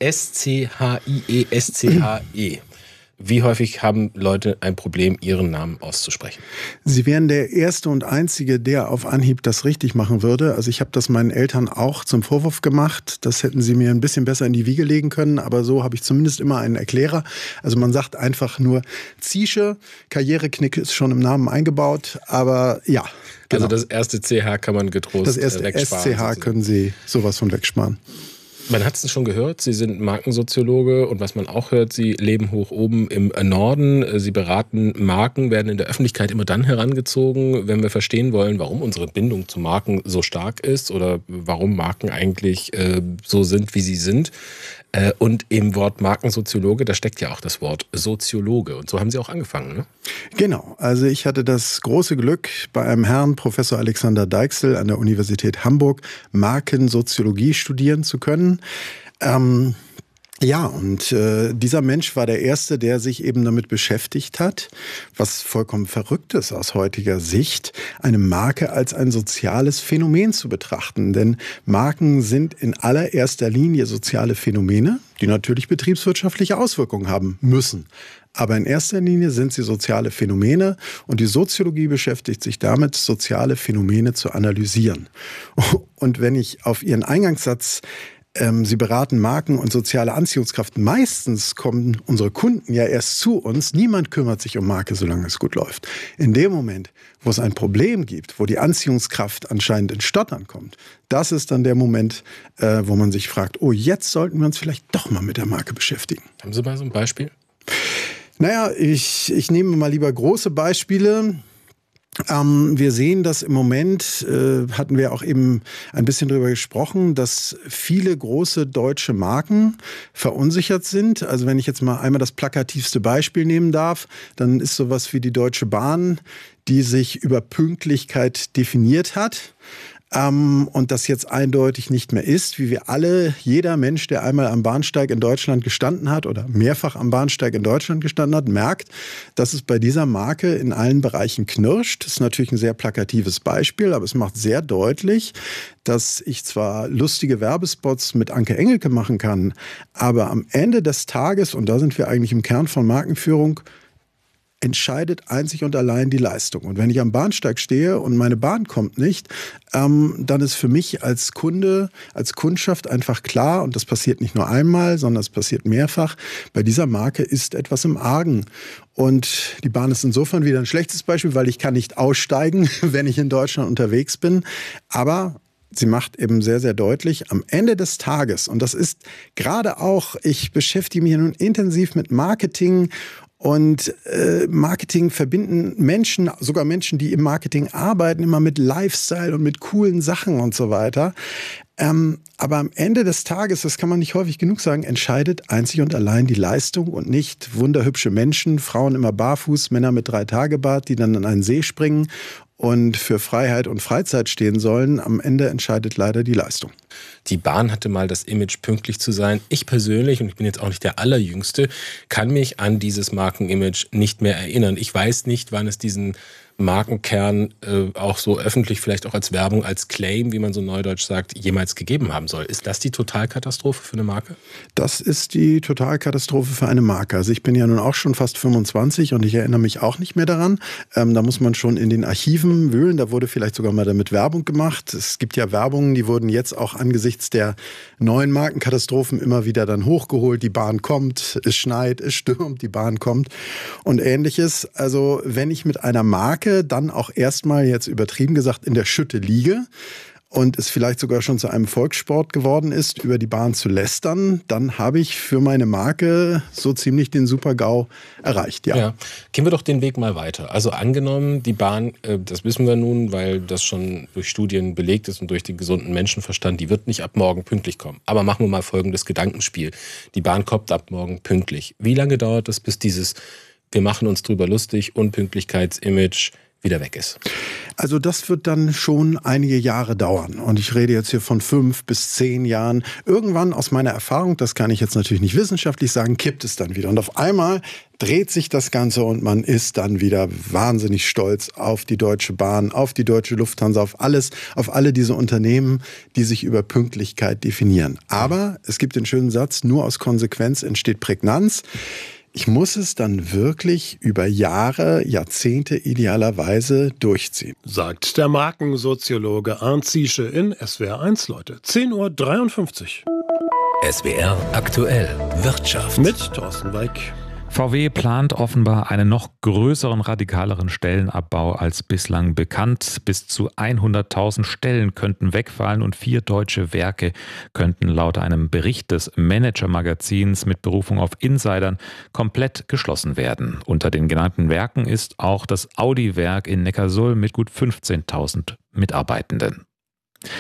Z-S-C-H-I-E-S-C-H-E. Wie häufig haben Leute ein Problem, ihren Namen auszusprechen?
Sie wären der Erste und Einzige, der auf Anhieb das richtig machen würde. Also ich habe das meinen Eltern auch zum Vorwurf gemacht. Das hätten sie mir ein bisschen besser in die Wiege legen können. Aber so habe ich zumindest immer einen Erklärer. Also man sagt einfach nur Ziesche. Karriereknick ist schon im Namen eingebaut. Aber ja. Genau.
Also das erste CH kann man getrost wegsparen.
Das erste SCH können Sie sowas von wegsparen.
Man hat es schon gehört, Sie sind Markensoziologe und was man auch hört, Sie leben hoch oben im Norden. Sie beraten Marken, werden in der Öffentlichkeit immer dann herangezogen, wenn wir verstehen wollen, warum unsere Bindung zu Marken so stark ist oder warum Marken eigentlich so sind, wie sie sind. Und im Wort Markensoziologe, da steckt ja auch das Wort Soziologe. Und so haben Sie auch angefangen, ne?
Genau. Also ich hatte das große Glück, bei einem Herrn, Professor Alexander Deichsel an der Universität Hamburg, Markensoziologie studieren zu können. Ja, und dieser Mensch war der Erste, der sich eben damit beschäftigt hat, was vollkommen verrückt ist aus heutiger Sicht, eine Marke als ein soziales Phänomen zu betrachten. Denn Marken sind in allererster Linie soziale Phänomene, die natürlich betriebswirtschaftliche Auswirkungen haben müssen. Aber in erster Linie sind sie soziale Phänomene und die Soziologie beschäftigt sich damit, soziale Phänomene zu analysieren. Und wenn ich auf Ihren Eingangssatz Sie beraten Marken und soziale Anziehungskraft. Meistens kommen unsere Kunden ja erst zu uns. Niemand kümmert sich um Marke, solange es gut läuft. In dem Moment, wo es ein Problem gibt, wo die Anziehungskraft anscheinend ins Stottern kommt, das ist dann der Moment, wo man sich fragt, oh, jetzt sollten wir uns vielleicht doch mal mit der Marke beschäftigen.
Haben Sie mal so ein Beispiel?
Naja, ich nehme mal lieber große Beispiele. Wir sehen, dass im Moment, hatten wir auch eben ein bisschen drüber gesprochen, dass viele große deutsche Marken verunsichert sind. Also wenn ich jetzt mal einmal das plakativste Beispiel nehmen darf, dann ist sowas wie die Deutsche Bahn, die sich über Pünktlichkeit definiert hat. Und das jetzt eindeutig nicht mehr ist, wie wir alle, jeder Mensch, der einmal am Bahnsteig in Deutschland gestanden hat oder mehrfach am Bahnsteig in Deutschland gestanden hat, merkt, dass es bei dieser Marke in allen Bereichen knirscht. Das ist natürlich ein sehr plakatives Beispiel, aber es macht sehr deutlich, dass ich zwar lustige Werbespots mit Anke Engelke machen kann, aber am Ende des Tages, und da sind wir eigentlich im Kern von Markenführung, entscheidet einzig und allein die Leistung. Und wenn ich am Bahnsteig stehe und meine Bahn kommt nicht, dann ist für mich als Kunde, als Kundschaft einfach klar, und das passiert nicht nur einmal, sondern es passiert mehrfach, bei dieser Marke ist etwas im Argen. Und die Bahn ist insofern wieder ein schlechtes Beispiel, weil ich kann nicht aussteigen, wenn ich in Deutschland unterwegs bin. Aber sie macht eben sehr, sehr deutlich, am Ende des Tages, und das ist gerade auch, ich beschäftige mich nun intensiv mit Marketing. Und Marketing verbinden Menschen, sogar Menschen, die im Marketing arbeiten, immer mit Lifestyle und mit coolen Sachen und so weiter. Aber am Ende des Tages, das kann man nicht häufig genug sagen, entscheidet einzig und allein die Leistung und nicht wunderhübsche Menschen, Frauen immer barfuß, Männer mit 3-Tage-Bart, die dann in einen See springen und für Freiheit und Freizeit stehen sollen. Am Ende entscheidet leider die Leistung.
Die Bahn hatte mal das Image, pünktlich zu sein. Ich persönlich, und ich bin jetzt auch nicht der Allerjüngste, kann mich an dieses Markenimage nicht mehr erinnern. Ich weiß nicht, wann es diesen Markenkern auch so öffentlich, vielleicht auch als Werbung, als Claim, wie man so neudeutsch sagt, jemals gegeben haben soll. Ist das die Totalkatastrophe für eine Marke?
Das ist die Totalkatastrophe für eine Marke. Also ich bin ja nun auch schon fast 25 und ich erinnere mich auch nicht mehr daran. Da muss man schon in den Archiven wühlen. Da wurde vielleicht sogar mal damit Werbung gemacht. Es gibt ja Werbungen, die wurden jetzt auch angesichts der neuen Markenkatastrophen immer wieder dann hochgeholt. Die Bahn kommt, es schneit, es stürmt, die Bahn kommt und Ähnliches. Also wenn ich mit einer Marke dann auch erstmal, jetzt übertrieben gesagt, in der Schütte liege und es vielleicht sogar schon zu einem Volkssport geworden ist, über die Bahn zu lästern, dann habe ich für meine Marke so ziemlich den Super-GAU erreicht. Ja.
Gehen wir doch den Weg mal weiter. Also angenommen, die Bahn, das wissen wir nun, weil das schon durch Studien belegt ist und durch den gesunden Menschenverstand, die wird nicht ab morgen pünktlich kommen. Aber machen wir mal folgendes Gedankenspiel. Die Bahn kommt ab morgen pünktlich. Wie lange dauert es, bis dieses wir machen uns drüber lustig, Unpünktlichkeitsimage wieder weg ist?
Also das wird dann schon einige Jahre dauern. Und ich rede jetzt hier von 5 bis 10 Jahren. Irgendwann aus meiner Erfahrung, das kann ich jetzt natürlich nicht wissenschaftlich sagen, kippt es dann wieder. Und auf einmal dreht sich das Ganze und man ist dann wieder wahnsinnig stolz auf die Deutsche Bahn, auf die Deutsche Lufthansa, auf alles, auf alle diese Unternehmen, die sich über Pünktlichkeit definieren. Aber es gibt den schönen Satz, nur aus Konsequenz entsteht Prägnanz. Ich muss es dann wirklich über Jahre, Jahrzehnte idealerweise durchziehen.
Sagt der Markensoziologe Arndt Ziesche in SWR 1, Leute. 10:53
Uhr. SWR aktuell Wirtschaft.
Mit Thorsten Weig.
VW plant offenbar einen noch größeren, radikaleren Stellenabbau als bislang bekannt. Bis zu 100.000 Stellen könnten wegfallen und 4 deutsche Werke könnten laut einem Bericht des Manager-Magazins mit Berufung auf Insidern komplett geschlossen werden. Unter den genannten Werken ist auch das Audi-Werk in Neckarsulm mit gut 15.000 Mitarbeitenden.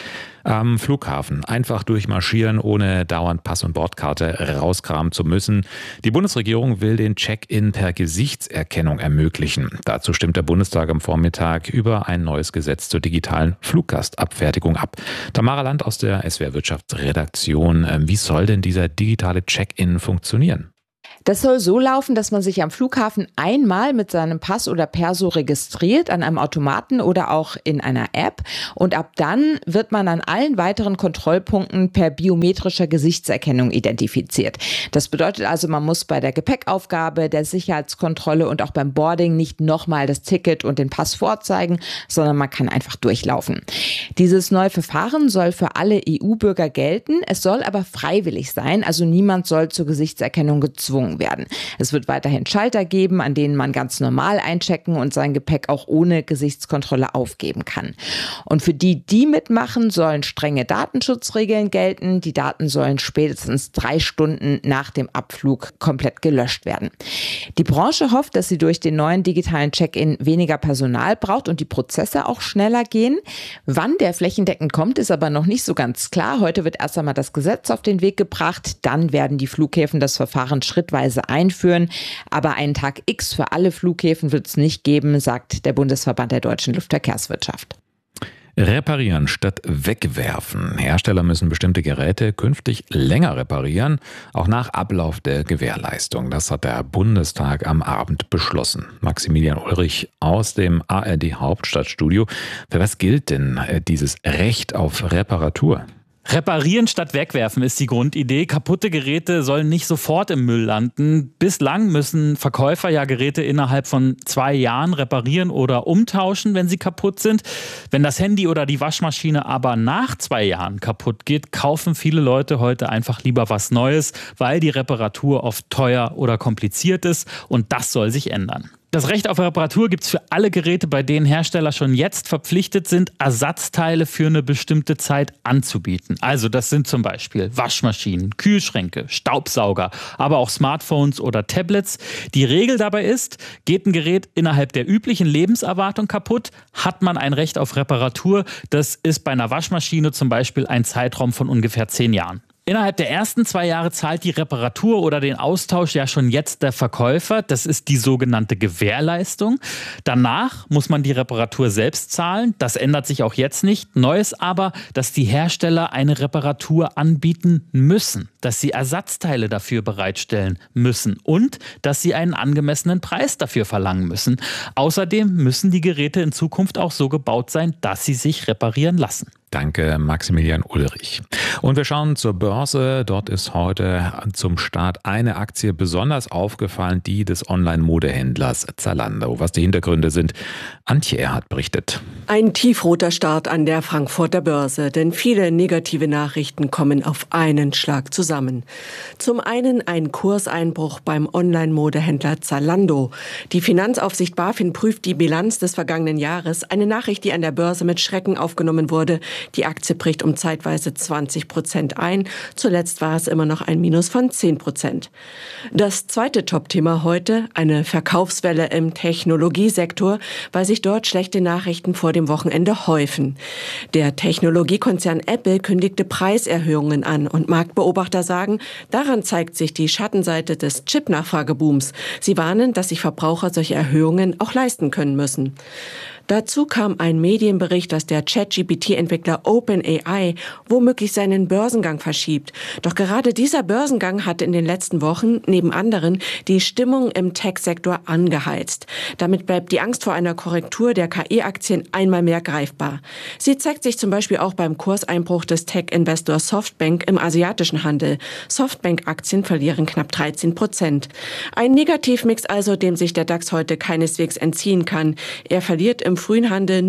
Am Flughafen einfach durchmarschieren, ohne dauernd Pass- und Bordkarte rauskramen zu müssen. Die Bundesregierung will den Check-in per Gesichtserkennung ermöglichen. Dazu stimmt der Bundestag am Vormittag über ein neues Gesetz zur digitalen Fluggastabfertigung ab. Tamara Land aus der SWR Wirtschaftsredaktion. Wie soll denn dieser digitale Check-in funktionieren?
Das soll so laufen, dass man sich am Flughafen einmal mit seinem Pass oder Perso registriert, an einem Automaten oder auch in einer App. Und ab dann wird man an allen weiteren Kontrollpunkten per biometrischer Gesichtserkennung identifiziert. Das bedeutet also, man muss bei der Gepäckaufgabe, der Sicherheitskontrolle und auch beim Boarding nicht nochmal das Ticket und den Pass vorzeigen, sondern man kann einfach durchlaufen. Dieses neue Verfahren soll für alle EU-Bürger gelten. Es soll aber freiwillig sein, also niemand soll zur Gesichtserkennung gezwungen werden. Es wird weiterhin Schalter geben, an denen man ganz normal einchecken und sein Gepäck auch ohne Gesichtskontrolle aufgeben kann. Und für die mitmachen, sollen strenge Datenschutzregeln gelten. Die Daten sollen spätestens 3 Stunden nach dem Abflug komplett gelöscht werden. Die Branche hofft, dass sie durch den neuen digitalen Check-in weniger Personal braucht und die Prozesse auch schneller gehen. Wann der flächendeckend kommt, ist aber noch nicht so ganz klar. Heute wird erst einmal das Gesetz auf den Weg gebracht. Dann werden die Flughäfen das Verfahren schrittweise einführen. Aber einen Tag X für alle Flughäfen wird es nicht geben, sagt der Bundesverband der deutschen Luftverkehrswirtschaft.
Reparieren statt wegwerfen. Hersteller müssen bestimmte Geräte künftig länger reparieren, auch nach Ablauf der Gewährleistung. Das hat der Bundestag am Abend beschlossen. Maximilian Ulrich aus dem ARD Hauptstadtstudio. Für was gilt denn dieses Recht auf Reparatur?
Reparieren statt wegwerfen ist die Grundidee. Kaputte Geräte sollen nicht sofort im Müll landen. Bislang müssen Verkäufer ja Geräte innerhalb von 2 Jahren reparieren oder umtauschen, wenn sie kaputt sind. Wenn das Handy oder die Waschmaschine aber nach 2 Jahren kaputt geht, kaufen viele Leute heute einfach lieber was Neues, weil die Reparatur oft teuer oder kompliziert ist, und das soll sich ändern. Das Recht auf Reparatur gibt es für alle Geräte, bei denen Hersteller schon jetzt verpflichtet sind, Ersatzteile für eine bestimmte Zeit anzubieten. Also das sind zum Beispiel Waschmaschinen, Kühlschränke, Staubsauger, aber auch Smartphones oder Tablets. Die Regel dabei ist, geht ein Gerät innerhalb der üblichen Lebenserwartung kaputt, hat man ein Recht auf Reparatur. Das ist bei einer Waschmaschine zum Beispiel ein Zeitraum von ungefähr 10 Jahren. Innerhalb der ersten 2 Jahre zahlt die Reparatur oder den Austausch ja schon jetzt der Verkäufer. Das ist die sogenannte Gewährleistung. Danach muss man die Reparatur selbst zahlen. Das ändert sich auch jetzt nicht. Neu ist aber, dass die Hersteller eine Reparatur anbieten müssen, dass sie Ersatzteile dafür bereitstellen müssen und dass sie einen angemessenen Preis dafür verlangen müssen. Außerdem müssen die Geräte in Zukunft auch so gebaut sein, dass sie sich reparieren lassen.
Danke, Maximilian Ulrich. Und wir schauen zur Börse. Dort ist heute zum Start eine Aktie besonders aufgefallen, die des Online-Modehändlers Zalando. Was die Hintergründe sind, Antje Erhardt berichtet.
Ein tiefroter Start an der Frankfurter Börse, denn viele negative Nachrichten kommen auf einen Schlag zusammen. Zum einen ein Kurseinbruch beim Online-Modehändler Zalando. Die Finanzaufsicht BaFin prüft die Bilanz des vergangenen Jahres, eine Nachricht, die an der Börse mit Schrecken aufgenommen wurde. Die Aktie bricht um zeitweise 20% ein. Zuletzt war es immer noch ein Minus von 10%. Das zweite Top-Thema heute, eine Verkaufswelle im Technologiesektor, weil sich dort schlechte Nachrichten vor dem Wochenende häufen. Der Technologiekonzern Apple kündigte Preiserhöhungen an und Marktbeobachter sagen, daran zeigt sich die Schattenseite des Chip-Nachfragebooms. Sie warnen, dass sich Verbraucher solche Erhöhungen auch leisten können müssen. Dazu kam ein Medienbericht, dass der ChatGPT-Entwickler OpenAI womöglich seinen Börsengang verschiebt. Doch gerade dieser Börsengang hat in den letzten Wochen neben anderen die Stimmung im Tech-Sektor angeheizt. Damit bleibt die Angst vor einer Korrektur der KI-Aktien einmal mehr greifbar. Sie zeigt sich zum Beispiel auch beim Kurseinbruch des Tech-Investors Softbank im asiatischen Handel. Softbank-Aktien verlieren knapp 13%. Ein Negativmix also, dem sich der DAX heute keineswegs entziehen kann. Er verliert im frühen Handel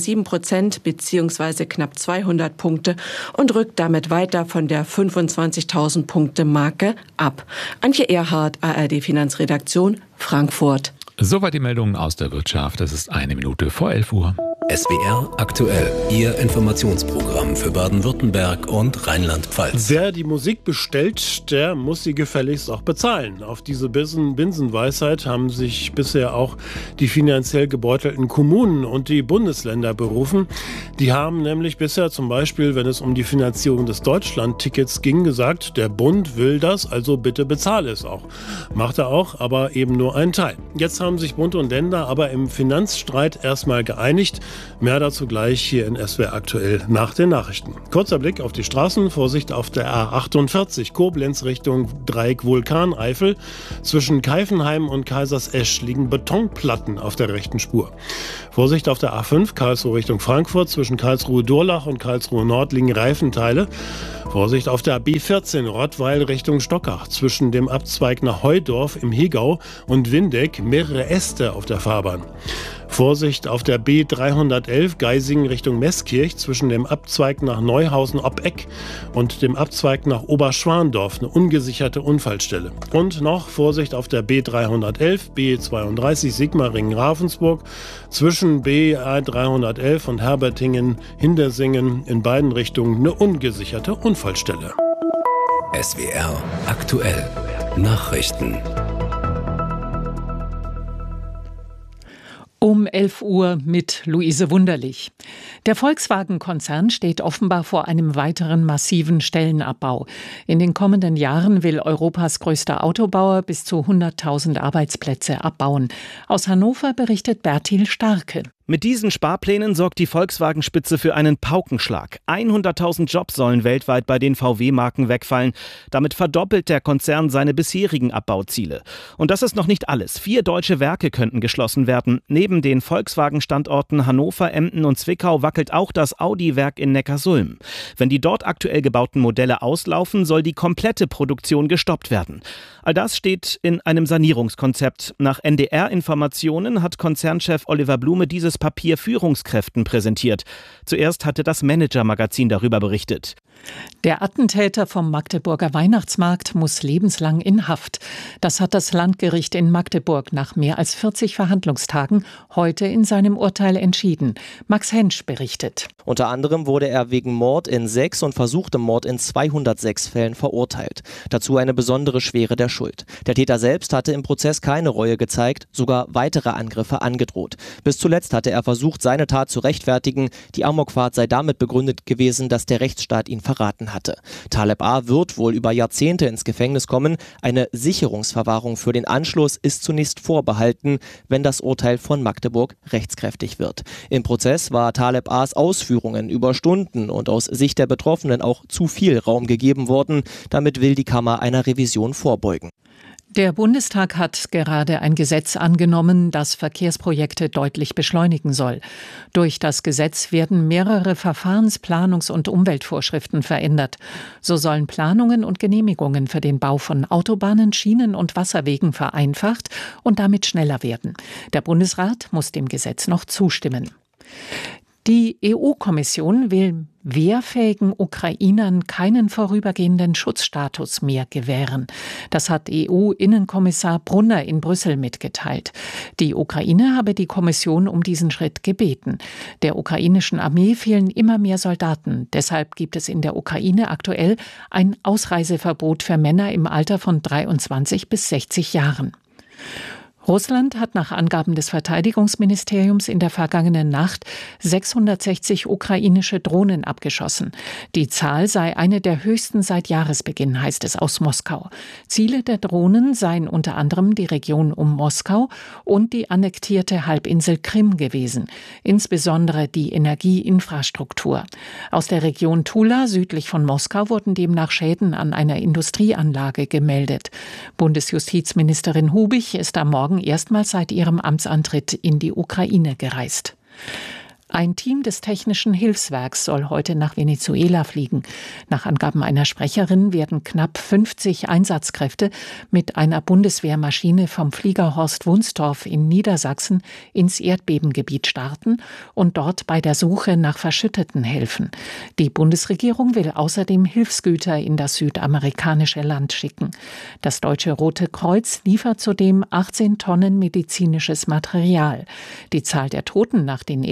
0,7% bzw. knapp 200 Punkte und rückt damit weiter von der 25.000 Punkte Marke ab. Antje Erhardt, ARD Finanzredaktion, Frankfurt.
Soweit die Meldungen aus der Wirtschaft. Es ist 1 Minute vor 11 Uhr.
SWR aktuell, Ihr Informationsprogramm für Baden-Württemberg und Rheinland-Pfalz.
Wer die Musik bestellt, der muss sie gefälligst auch bezahlen. Auf diese Binsenweisheit haben sich bisher auch die finanziell gebeutelten Kommunen und die Bundesländer berufen. Die haben nämlich bisher zum Beispiel, wenn es um die Finanzierung des Deutschland-Tickets ging, gesagt, der Bund will das, also bitte bezahle es auch. Macht er auch, aber eben nur einen Teil. Jetzt haben sich Bund und Länder aber im Finanzstreit erstmal geeinigt. Mehr dazu gleich hier in SWR aktuell nach den Nachrichten. Kurzer Blick auf die Straßen. Vorsicht auf der A48 Koblenz Richtung Dreieck Vulkaneifel. Zwischen Keifenheim und Kaisersesch liegen Betonplatten auf der rechten Spur. Vorsicht auf der A5 Karlsruhe Richtung Frankfurt. Zwischen Karlsruhe-Durlach und Karlsruhe-Nord liegen Reifenteile. Vorsicht auf der B14 Rottweil Richtung Stockach. Zwischen dem Abzweig nach Heudorf im Hegau und Windeck mehrere Äste auf der Fahrbahn. Vorsicht auf der B311 Geisingen Richtung Meßkirch zwischen dem Abzweig nach Neuhausen-Obbeck und dem Abzweig nach Oberschwandorf, eine ungesicherte Unfallstelle. Und noch Vorsicht auf der B311, B32 Sigmaringen-Ravensburg zwischen B311 und Herbertingen-Hindersingen in beiden Richtungen eine ungesicherte Unfallstelle.
SWR aktuell, Nachrichten.
Um 11 Uhr mit Luise Wunderlich. Der Volkswagen-Konzern steht offenbar vor einem weiteren massiven Stellenabbau. In den kommenden Jahren will Europas größter Autobauer bis zu 100.000 Arbeitsplätze abbauen. Aus Hannover berichtet Bertil Starke.
Mit diesen Sparplänen sorgt die Volkswagen-Spitze für einen Paukenschlag. 100.000 Jobs sollen weltweit bei den VW-Marken wegfallen. Damit verdoppelt der Konzern seine bisherigen Abbauziele. Und das ist noch nicht alles. 4 deutsche Werke könnten geschlossen werden. Neben den Volkswagen-Standorten Hannover, Emden und Zwickau wackelt auch das Audi-Werk in Neckarsulm. Wenn die dort aktuell gebauten Modelle auslaufen, soll die komplette Produktion gestoppt werden. All das steht in einem Sanierungskonzept. Nach NDR-Informationen hat Konzernchef Oliver Blume dieses Papier Führungskräften präsentiert. Zuerst hatte das Manager-Magazin darüber berichtet.
Der Attentäter vom Magdeburger Weihnachtsmarkt muss lebenslang in Haft. Das hat das Landgericht in Magdeburg nach mehr als 40 Verhandlungstagen heute in seinem Urteil entschieden. Max Hensch berichtet.
Unter anderem wurde er wegen Mord in 6 und versuchtem Mord in 206 Fällen verurteilt. Dazu eine besondere Schwere der Schuld. Der Täter selbst hatte im Prozess keine Reue gezeigt, sogar weitere Angriffe angedroht. Bis zuletzt hatte er versucht, seine Tat zu rechtfertigen. Die Amokfahrt sei damit begründet gewesen, dass der Rechtsstaat ihn verraten hatte. Taleb A. wird wohl über Jahrzehnte ins Gefängnis kommen. Eine Sicherungsverwahrung für den Anschluss ist zunächst vorbehalten, wenn das Urteil von Magdeburg rechtskräftig wird. Im Prozess war Taleb A.s Ausführungen über Stunden und aus Sicht der Betroffenen auch zu viel Raum gegeben worden. Damit will die Kammer einer Revision vorbeugen.
Der Bundestag hat gerade ein Gesetz angenommen, das Verkehrsprojekte deutlich beschleunigen soll. Durch das Gesetz werden mehrere Verfahrens-, Planungs- und Umweltvorschriften verändert. So sollen Planungen und Genehmigungen für den Bau von Autobahnen, Schienen und Wasserwegen vereinfacht und damit schneller werden. Der Bundesrat muss dem Gesetz noch zustimmen. Die EU-Kommission will wehrfähigen Ukrainern keinen vorübergehenden Schutzstatus mehr gewähren. Das hat EU-Innenkommissar Brunner in Brüssel mitgeteilt. Die Ukraine habe die Kommission um diesen Schritt gebeten. Der ukrainischen Armee fehlen immer mehr Soldaten. Deshalb gibt es in der Ukraine aktuell ein Ausreiseverbot für Männer im Alter von 23 bis 60 Jahren. Russland hat nach Angaben des Verteidigungsministeriums in der vergangenen Nacht 660 ukrainische Drohnen abgeschossen. Die Zahl sei eine der höchsten seit Jahresbeginn, heißt es aus Moskau. Ziele der Drohnen seien unter anderem die Region um Moskau und die annektierte Halbinsel Krim gewesen, insbesondere die Energieinfrastruktur. Aus der Region Tula südlich von Moskau wurden demnach Schäden an einer Industrieanlage gemeldet. Bundesjustizministerin Hubich ist am Morgen erstmals seit ihrem Amtsantritt in die Ukraine gereist. Ein Team des Technischen Hilfswerks soll heute nach Venezuela fliegen. Nach Angaben einer Sprecherin werden knapp 50 Einsatzkräfte mit einer Bundeswehrmaschine vom Flieger Horst Wunstorf in Niedersachsen ins Erdbebengebiet starten und dort bei der Suche nach Verschütteten helfen. Die Bundesregierung will außerdem Hilfsgüter in das südamerikanische Land schicken. Das Deutsche Rote Kreuz liefert zudem 18 Tonnen medizinisches Material. Die Zahl der Toten nach den Erdbeben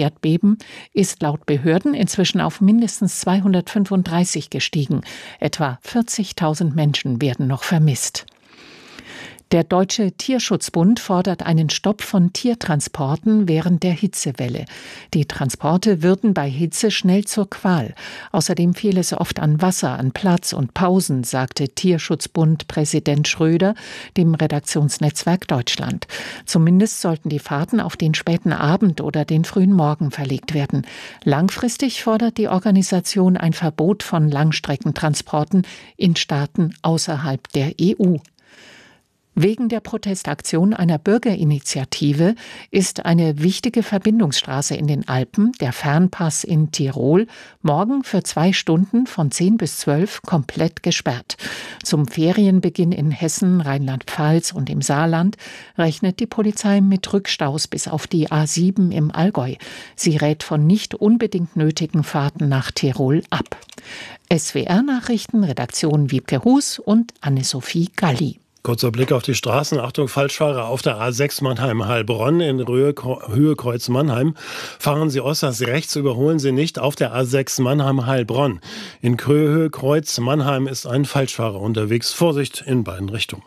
haben, ist laut Behörden inzwischen auf mindestens 235 gestiegen. Etwa 40.000 Menschen werden noch vermisst. Der Deutsche Tierschutzbund fordert einen Stopp von Tiertransporten während der Hitzewelle. Die Transporte würden bei Hitze schnell zur Qual. Außerdem fehle es oft an Wasser, an Platz und Pausen, sagte Tierschutzbund-Präsident Schröder dem Redaktionsnetzwerk Deutschland. Zumindest sollten die Fahrten auf den späten Abend oder den frühen Morgen verlegt werden. Langfristig fordert die Organisation ein Verbot von Langstreckentransporten in Staaten außerhalb der EU. Wegen der Protestaktion einer Bürgerinitiative ist eine wichtige Verbindungsstraße in den Alpen, der Fernpass in Tirol, morgen für 2 Stunden von 10 bis 12 komplett gesperrt. Zum Ferienbeginn in Hessen, Rheinland-Pfalz und im Saarland rechnet die Polizei mit Rückstaus bis auf die A7 im Allgäu. Sie rät von nicht unbedingt nötigen Fahrten nach Tirol ab. SWR-Nachrichten, Redaktion Wiebke Hus und Anne-Sophie Galli.
Kurzer Blick auf die Straßen. Achtung, Falschfahrer auf der A6 Mannheim-Heilbronn in Höhe Kreuz Mannheim. Fahren Sie ostwärts rechts, überholen Sie nicht auf der A6 Mannheim-Heilbronn. In Höhe Kreuz Mannheim ist ein Falschfahrer unterwegs. Vorsicht in beiden Richtungen.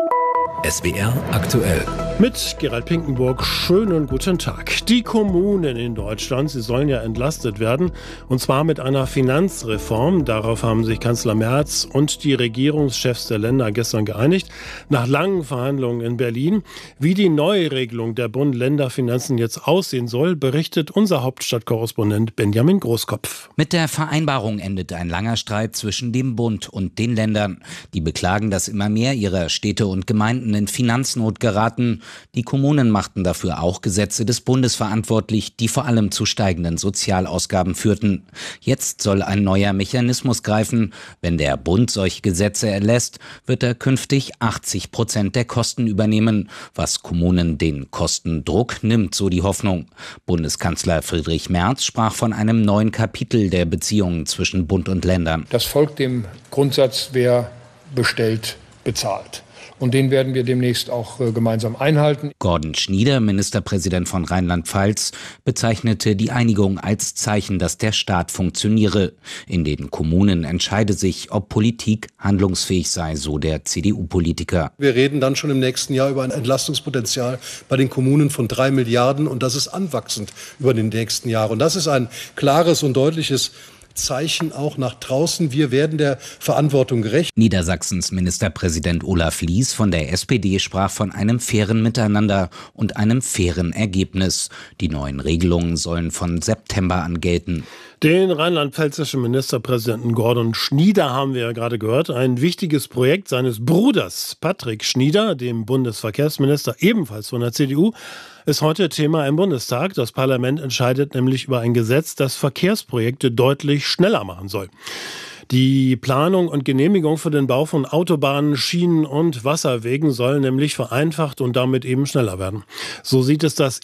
SWR aktuell.
Mit Gerald Pinkenburg, schönen guten Tag. Die Kommunen in Deutschland, sie sollen ja entlastet werden, und zwar mit einer Finanzreform. Darauf haben sich Kanzler Merz und die Regierungschefs der Länder gestern geeinigt, nach langen Verhandlungen in Berlin. Wie die Neuregelung der Bund-Länder-Finanzen jetzt aussehen soll, berichtet unser Hauptstadtkorrespondent Benjamin Großkopf.
Mit der Vereinbarung endet ein langer Streit zwischen dem Bund und den Ländern. Die beklagen, dass immer mehr ihrer Städte und Gemeinden in Finanznot geraten. Die Kommunen machten dafür auch Gesetze des Bundes verantwortlich, die vor allem zu steigenden Sozialausgaben führten. Jetzt soll ein neuer Mechanismus greifen. Wenn der Bund solche Gesetze erlässt, wird er künftig 80% der Kosten übernehmen, was Kommunen den Kostendruck nimmt, so die Hoffnung. Bundeskanzler Friedrich Merz sprach von einem neuen Kapitel der Beziehungen zwischen Bund und Ländern.
Das folgt dem Grundsatz, wer bestellt, bezahlt. Und den werden wir demnächst auch gemeinsam einhalten.
Gordon Schnieder, Ministerpräsident von Rheinland-Pfalz, bezeichnete die Einigung als Zeichen, dass der Staat funktioniere. In den Kommunen entscheide sich, ob Politik handlungsfähig sei, so der CDU-Politiker.
Wir reden dann schon im nächsten Jahr über ein Entlastungspotenzial bei den Kommunen von 3 Milliarden und das ist anwachsend über den nächsten Jahren. Und das ist ein klares und deutliches Zeichen auch nach draußen. Wir werden der Verantwortung gerecht.
Niedersachsens Ministerpräsident Olaf Lies von der SPD sprach von einem fairen Miteinander und einem fairen Ergebnis. Die neuen Regelungen sollen von September an gelten.
Den rheinland-pfälzischen Ministerpräsidenten Gordon Schnieder haben wir ja gerade gehört. Ein wichtiges Projekt seines Bruders Patrick Schnieder, dem Bundesverkehrsminister, ebenfalls von der CDU, ist heute Thema im Bundestag. Das Parlament entscheidet nämlich über ein Gesetz, das Verkehrsprojekte deutlich schneller machen soll. Die Planung und Genehmigung für den Bau von Autobahnen, Schienen und Wasserwegen soll nämlich vereinfacht und damit eben schneller werden. So sieht es das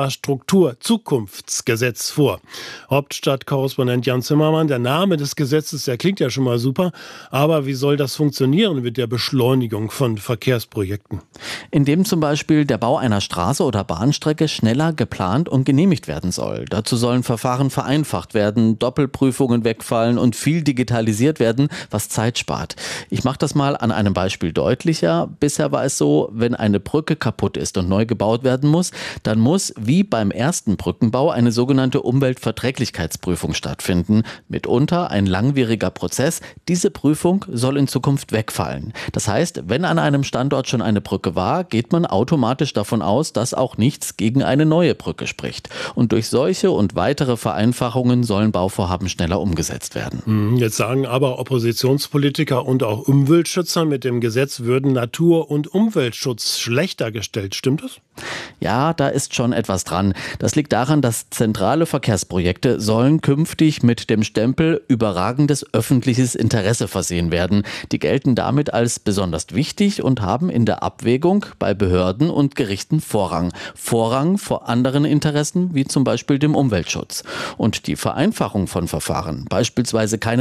Infrastruktur-Zukunftsgesetz vor. Hauptstadtkorrespondent Jan Zimmermann, der Name des Gesetzes, der klingt ja schon mal super, aber wie soll das funktionieren mit der Beschleunigung von Verkehrsprojekten?
Indem zum Beispiel der Bau einer Straße oder Bahnstrecke schneller geplant und genehmigt werden soll. Dazu sollen Verfahren vereinfacht werden, Doppelprüfungen wegfallen und viel digitalisiert werden, was Zeit spart. Ich mache das mal an einem Beispiel deutlicher. Bisher war es so, wenn eine Brücke kaputt ist und neu gebaut werden muss, dann muss, wie beim ersten Brückenbau, eine sogenannte Umweltverträglichkeitsprüfung stattfinden. Mitunter ein langwieriger Prozess. Diese Prüfung soll in Zukunft wegfallen. Das heißt, wenn an einem Standort schon eine Brücke war, geht man automatisch davon aus, dass auch nichts gegen eine neue Brücke spricht. Und durch solche und weitere Vereinfachungen sollen Bauvorhaben schneller umgesetzt werden.
Jetzt sagen aber Oppositionspolitiker und auch Umweltschützer, mit dem Gesetz würden Natur- und Umweltschutz schlechter gestellt. Stimmt das?
Ja, da ist schon etwas dran. Das liegt daran, dass zentrale Verkehrsprojekte sollen künftig mit dem Stempel überragendes öffentliches Interesse versehen werden. Die gelten damit als besonders wichtig und haben in der Abwägung bei Behörden und Gerichten Vorrang. Vorrang vor anderen Interessen, wie zum Beispiel dem Umweltschutz. Und die Vereinfachung von Verfahren, beispielsweise keine zweite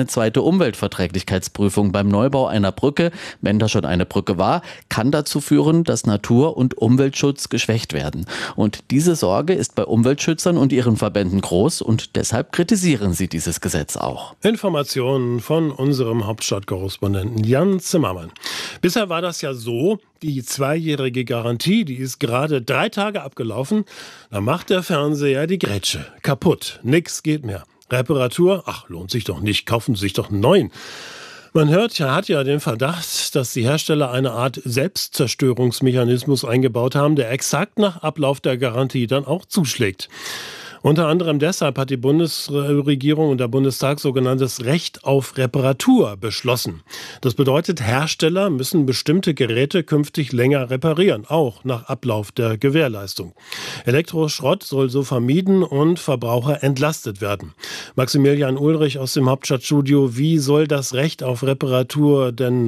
Umweltverträglichkeitsprüfung beim Neubau einer Brücke, wenn da schon eine Brücke war, kann dazu führen, dass Natur- und Umweltschutz geschwächt werden. Und diese Sorge ist bei Umweltschützern und ihren Verbänden groß und deshalb kritisieren sie dieses Gesetz auch.
Informationen von unserem Hauptstadtkorrespondenten Jan Zimmermann. Bisher war das ja so, die 2-jährige Garantie, die ist gerade 3 Tage abgelaufen. Da macht der Fernseher die Grätsche. Kaputt, nix geht mehr. Reparatur, ach, lohnt sich doch nicht, kaufen Sie sich doch einen neuen. Man hat ja den Verdacht, dass die Hersteller eine Art Selbstzerstörungsmechanismus eingebaut haben, der exakt nach Ablauf der Garantie dann auch zuschlägt. Unter anderem deshalb hat die Bundesregierung und der Bundestag sogenanntes Recht auf Reparatur beschlossen. Das bedeutet, Hersteller müssen bestimmte Geräte künftig länger reparieren, auch nach Ablauf der Gewährleistung. Elektroschrott soll so vermieden und Verbraucher entlastet werden. Maximilian Ulrich aus dem Hauptstadtstudio, wie soll das Recht auf Reparatur denn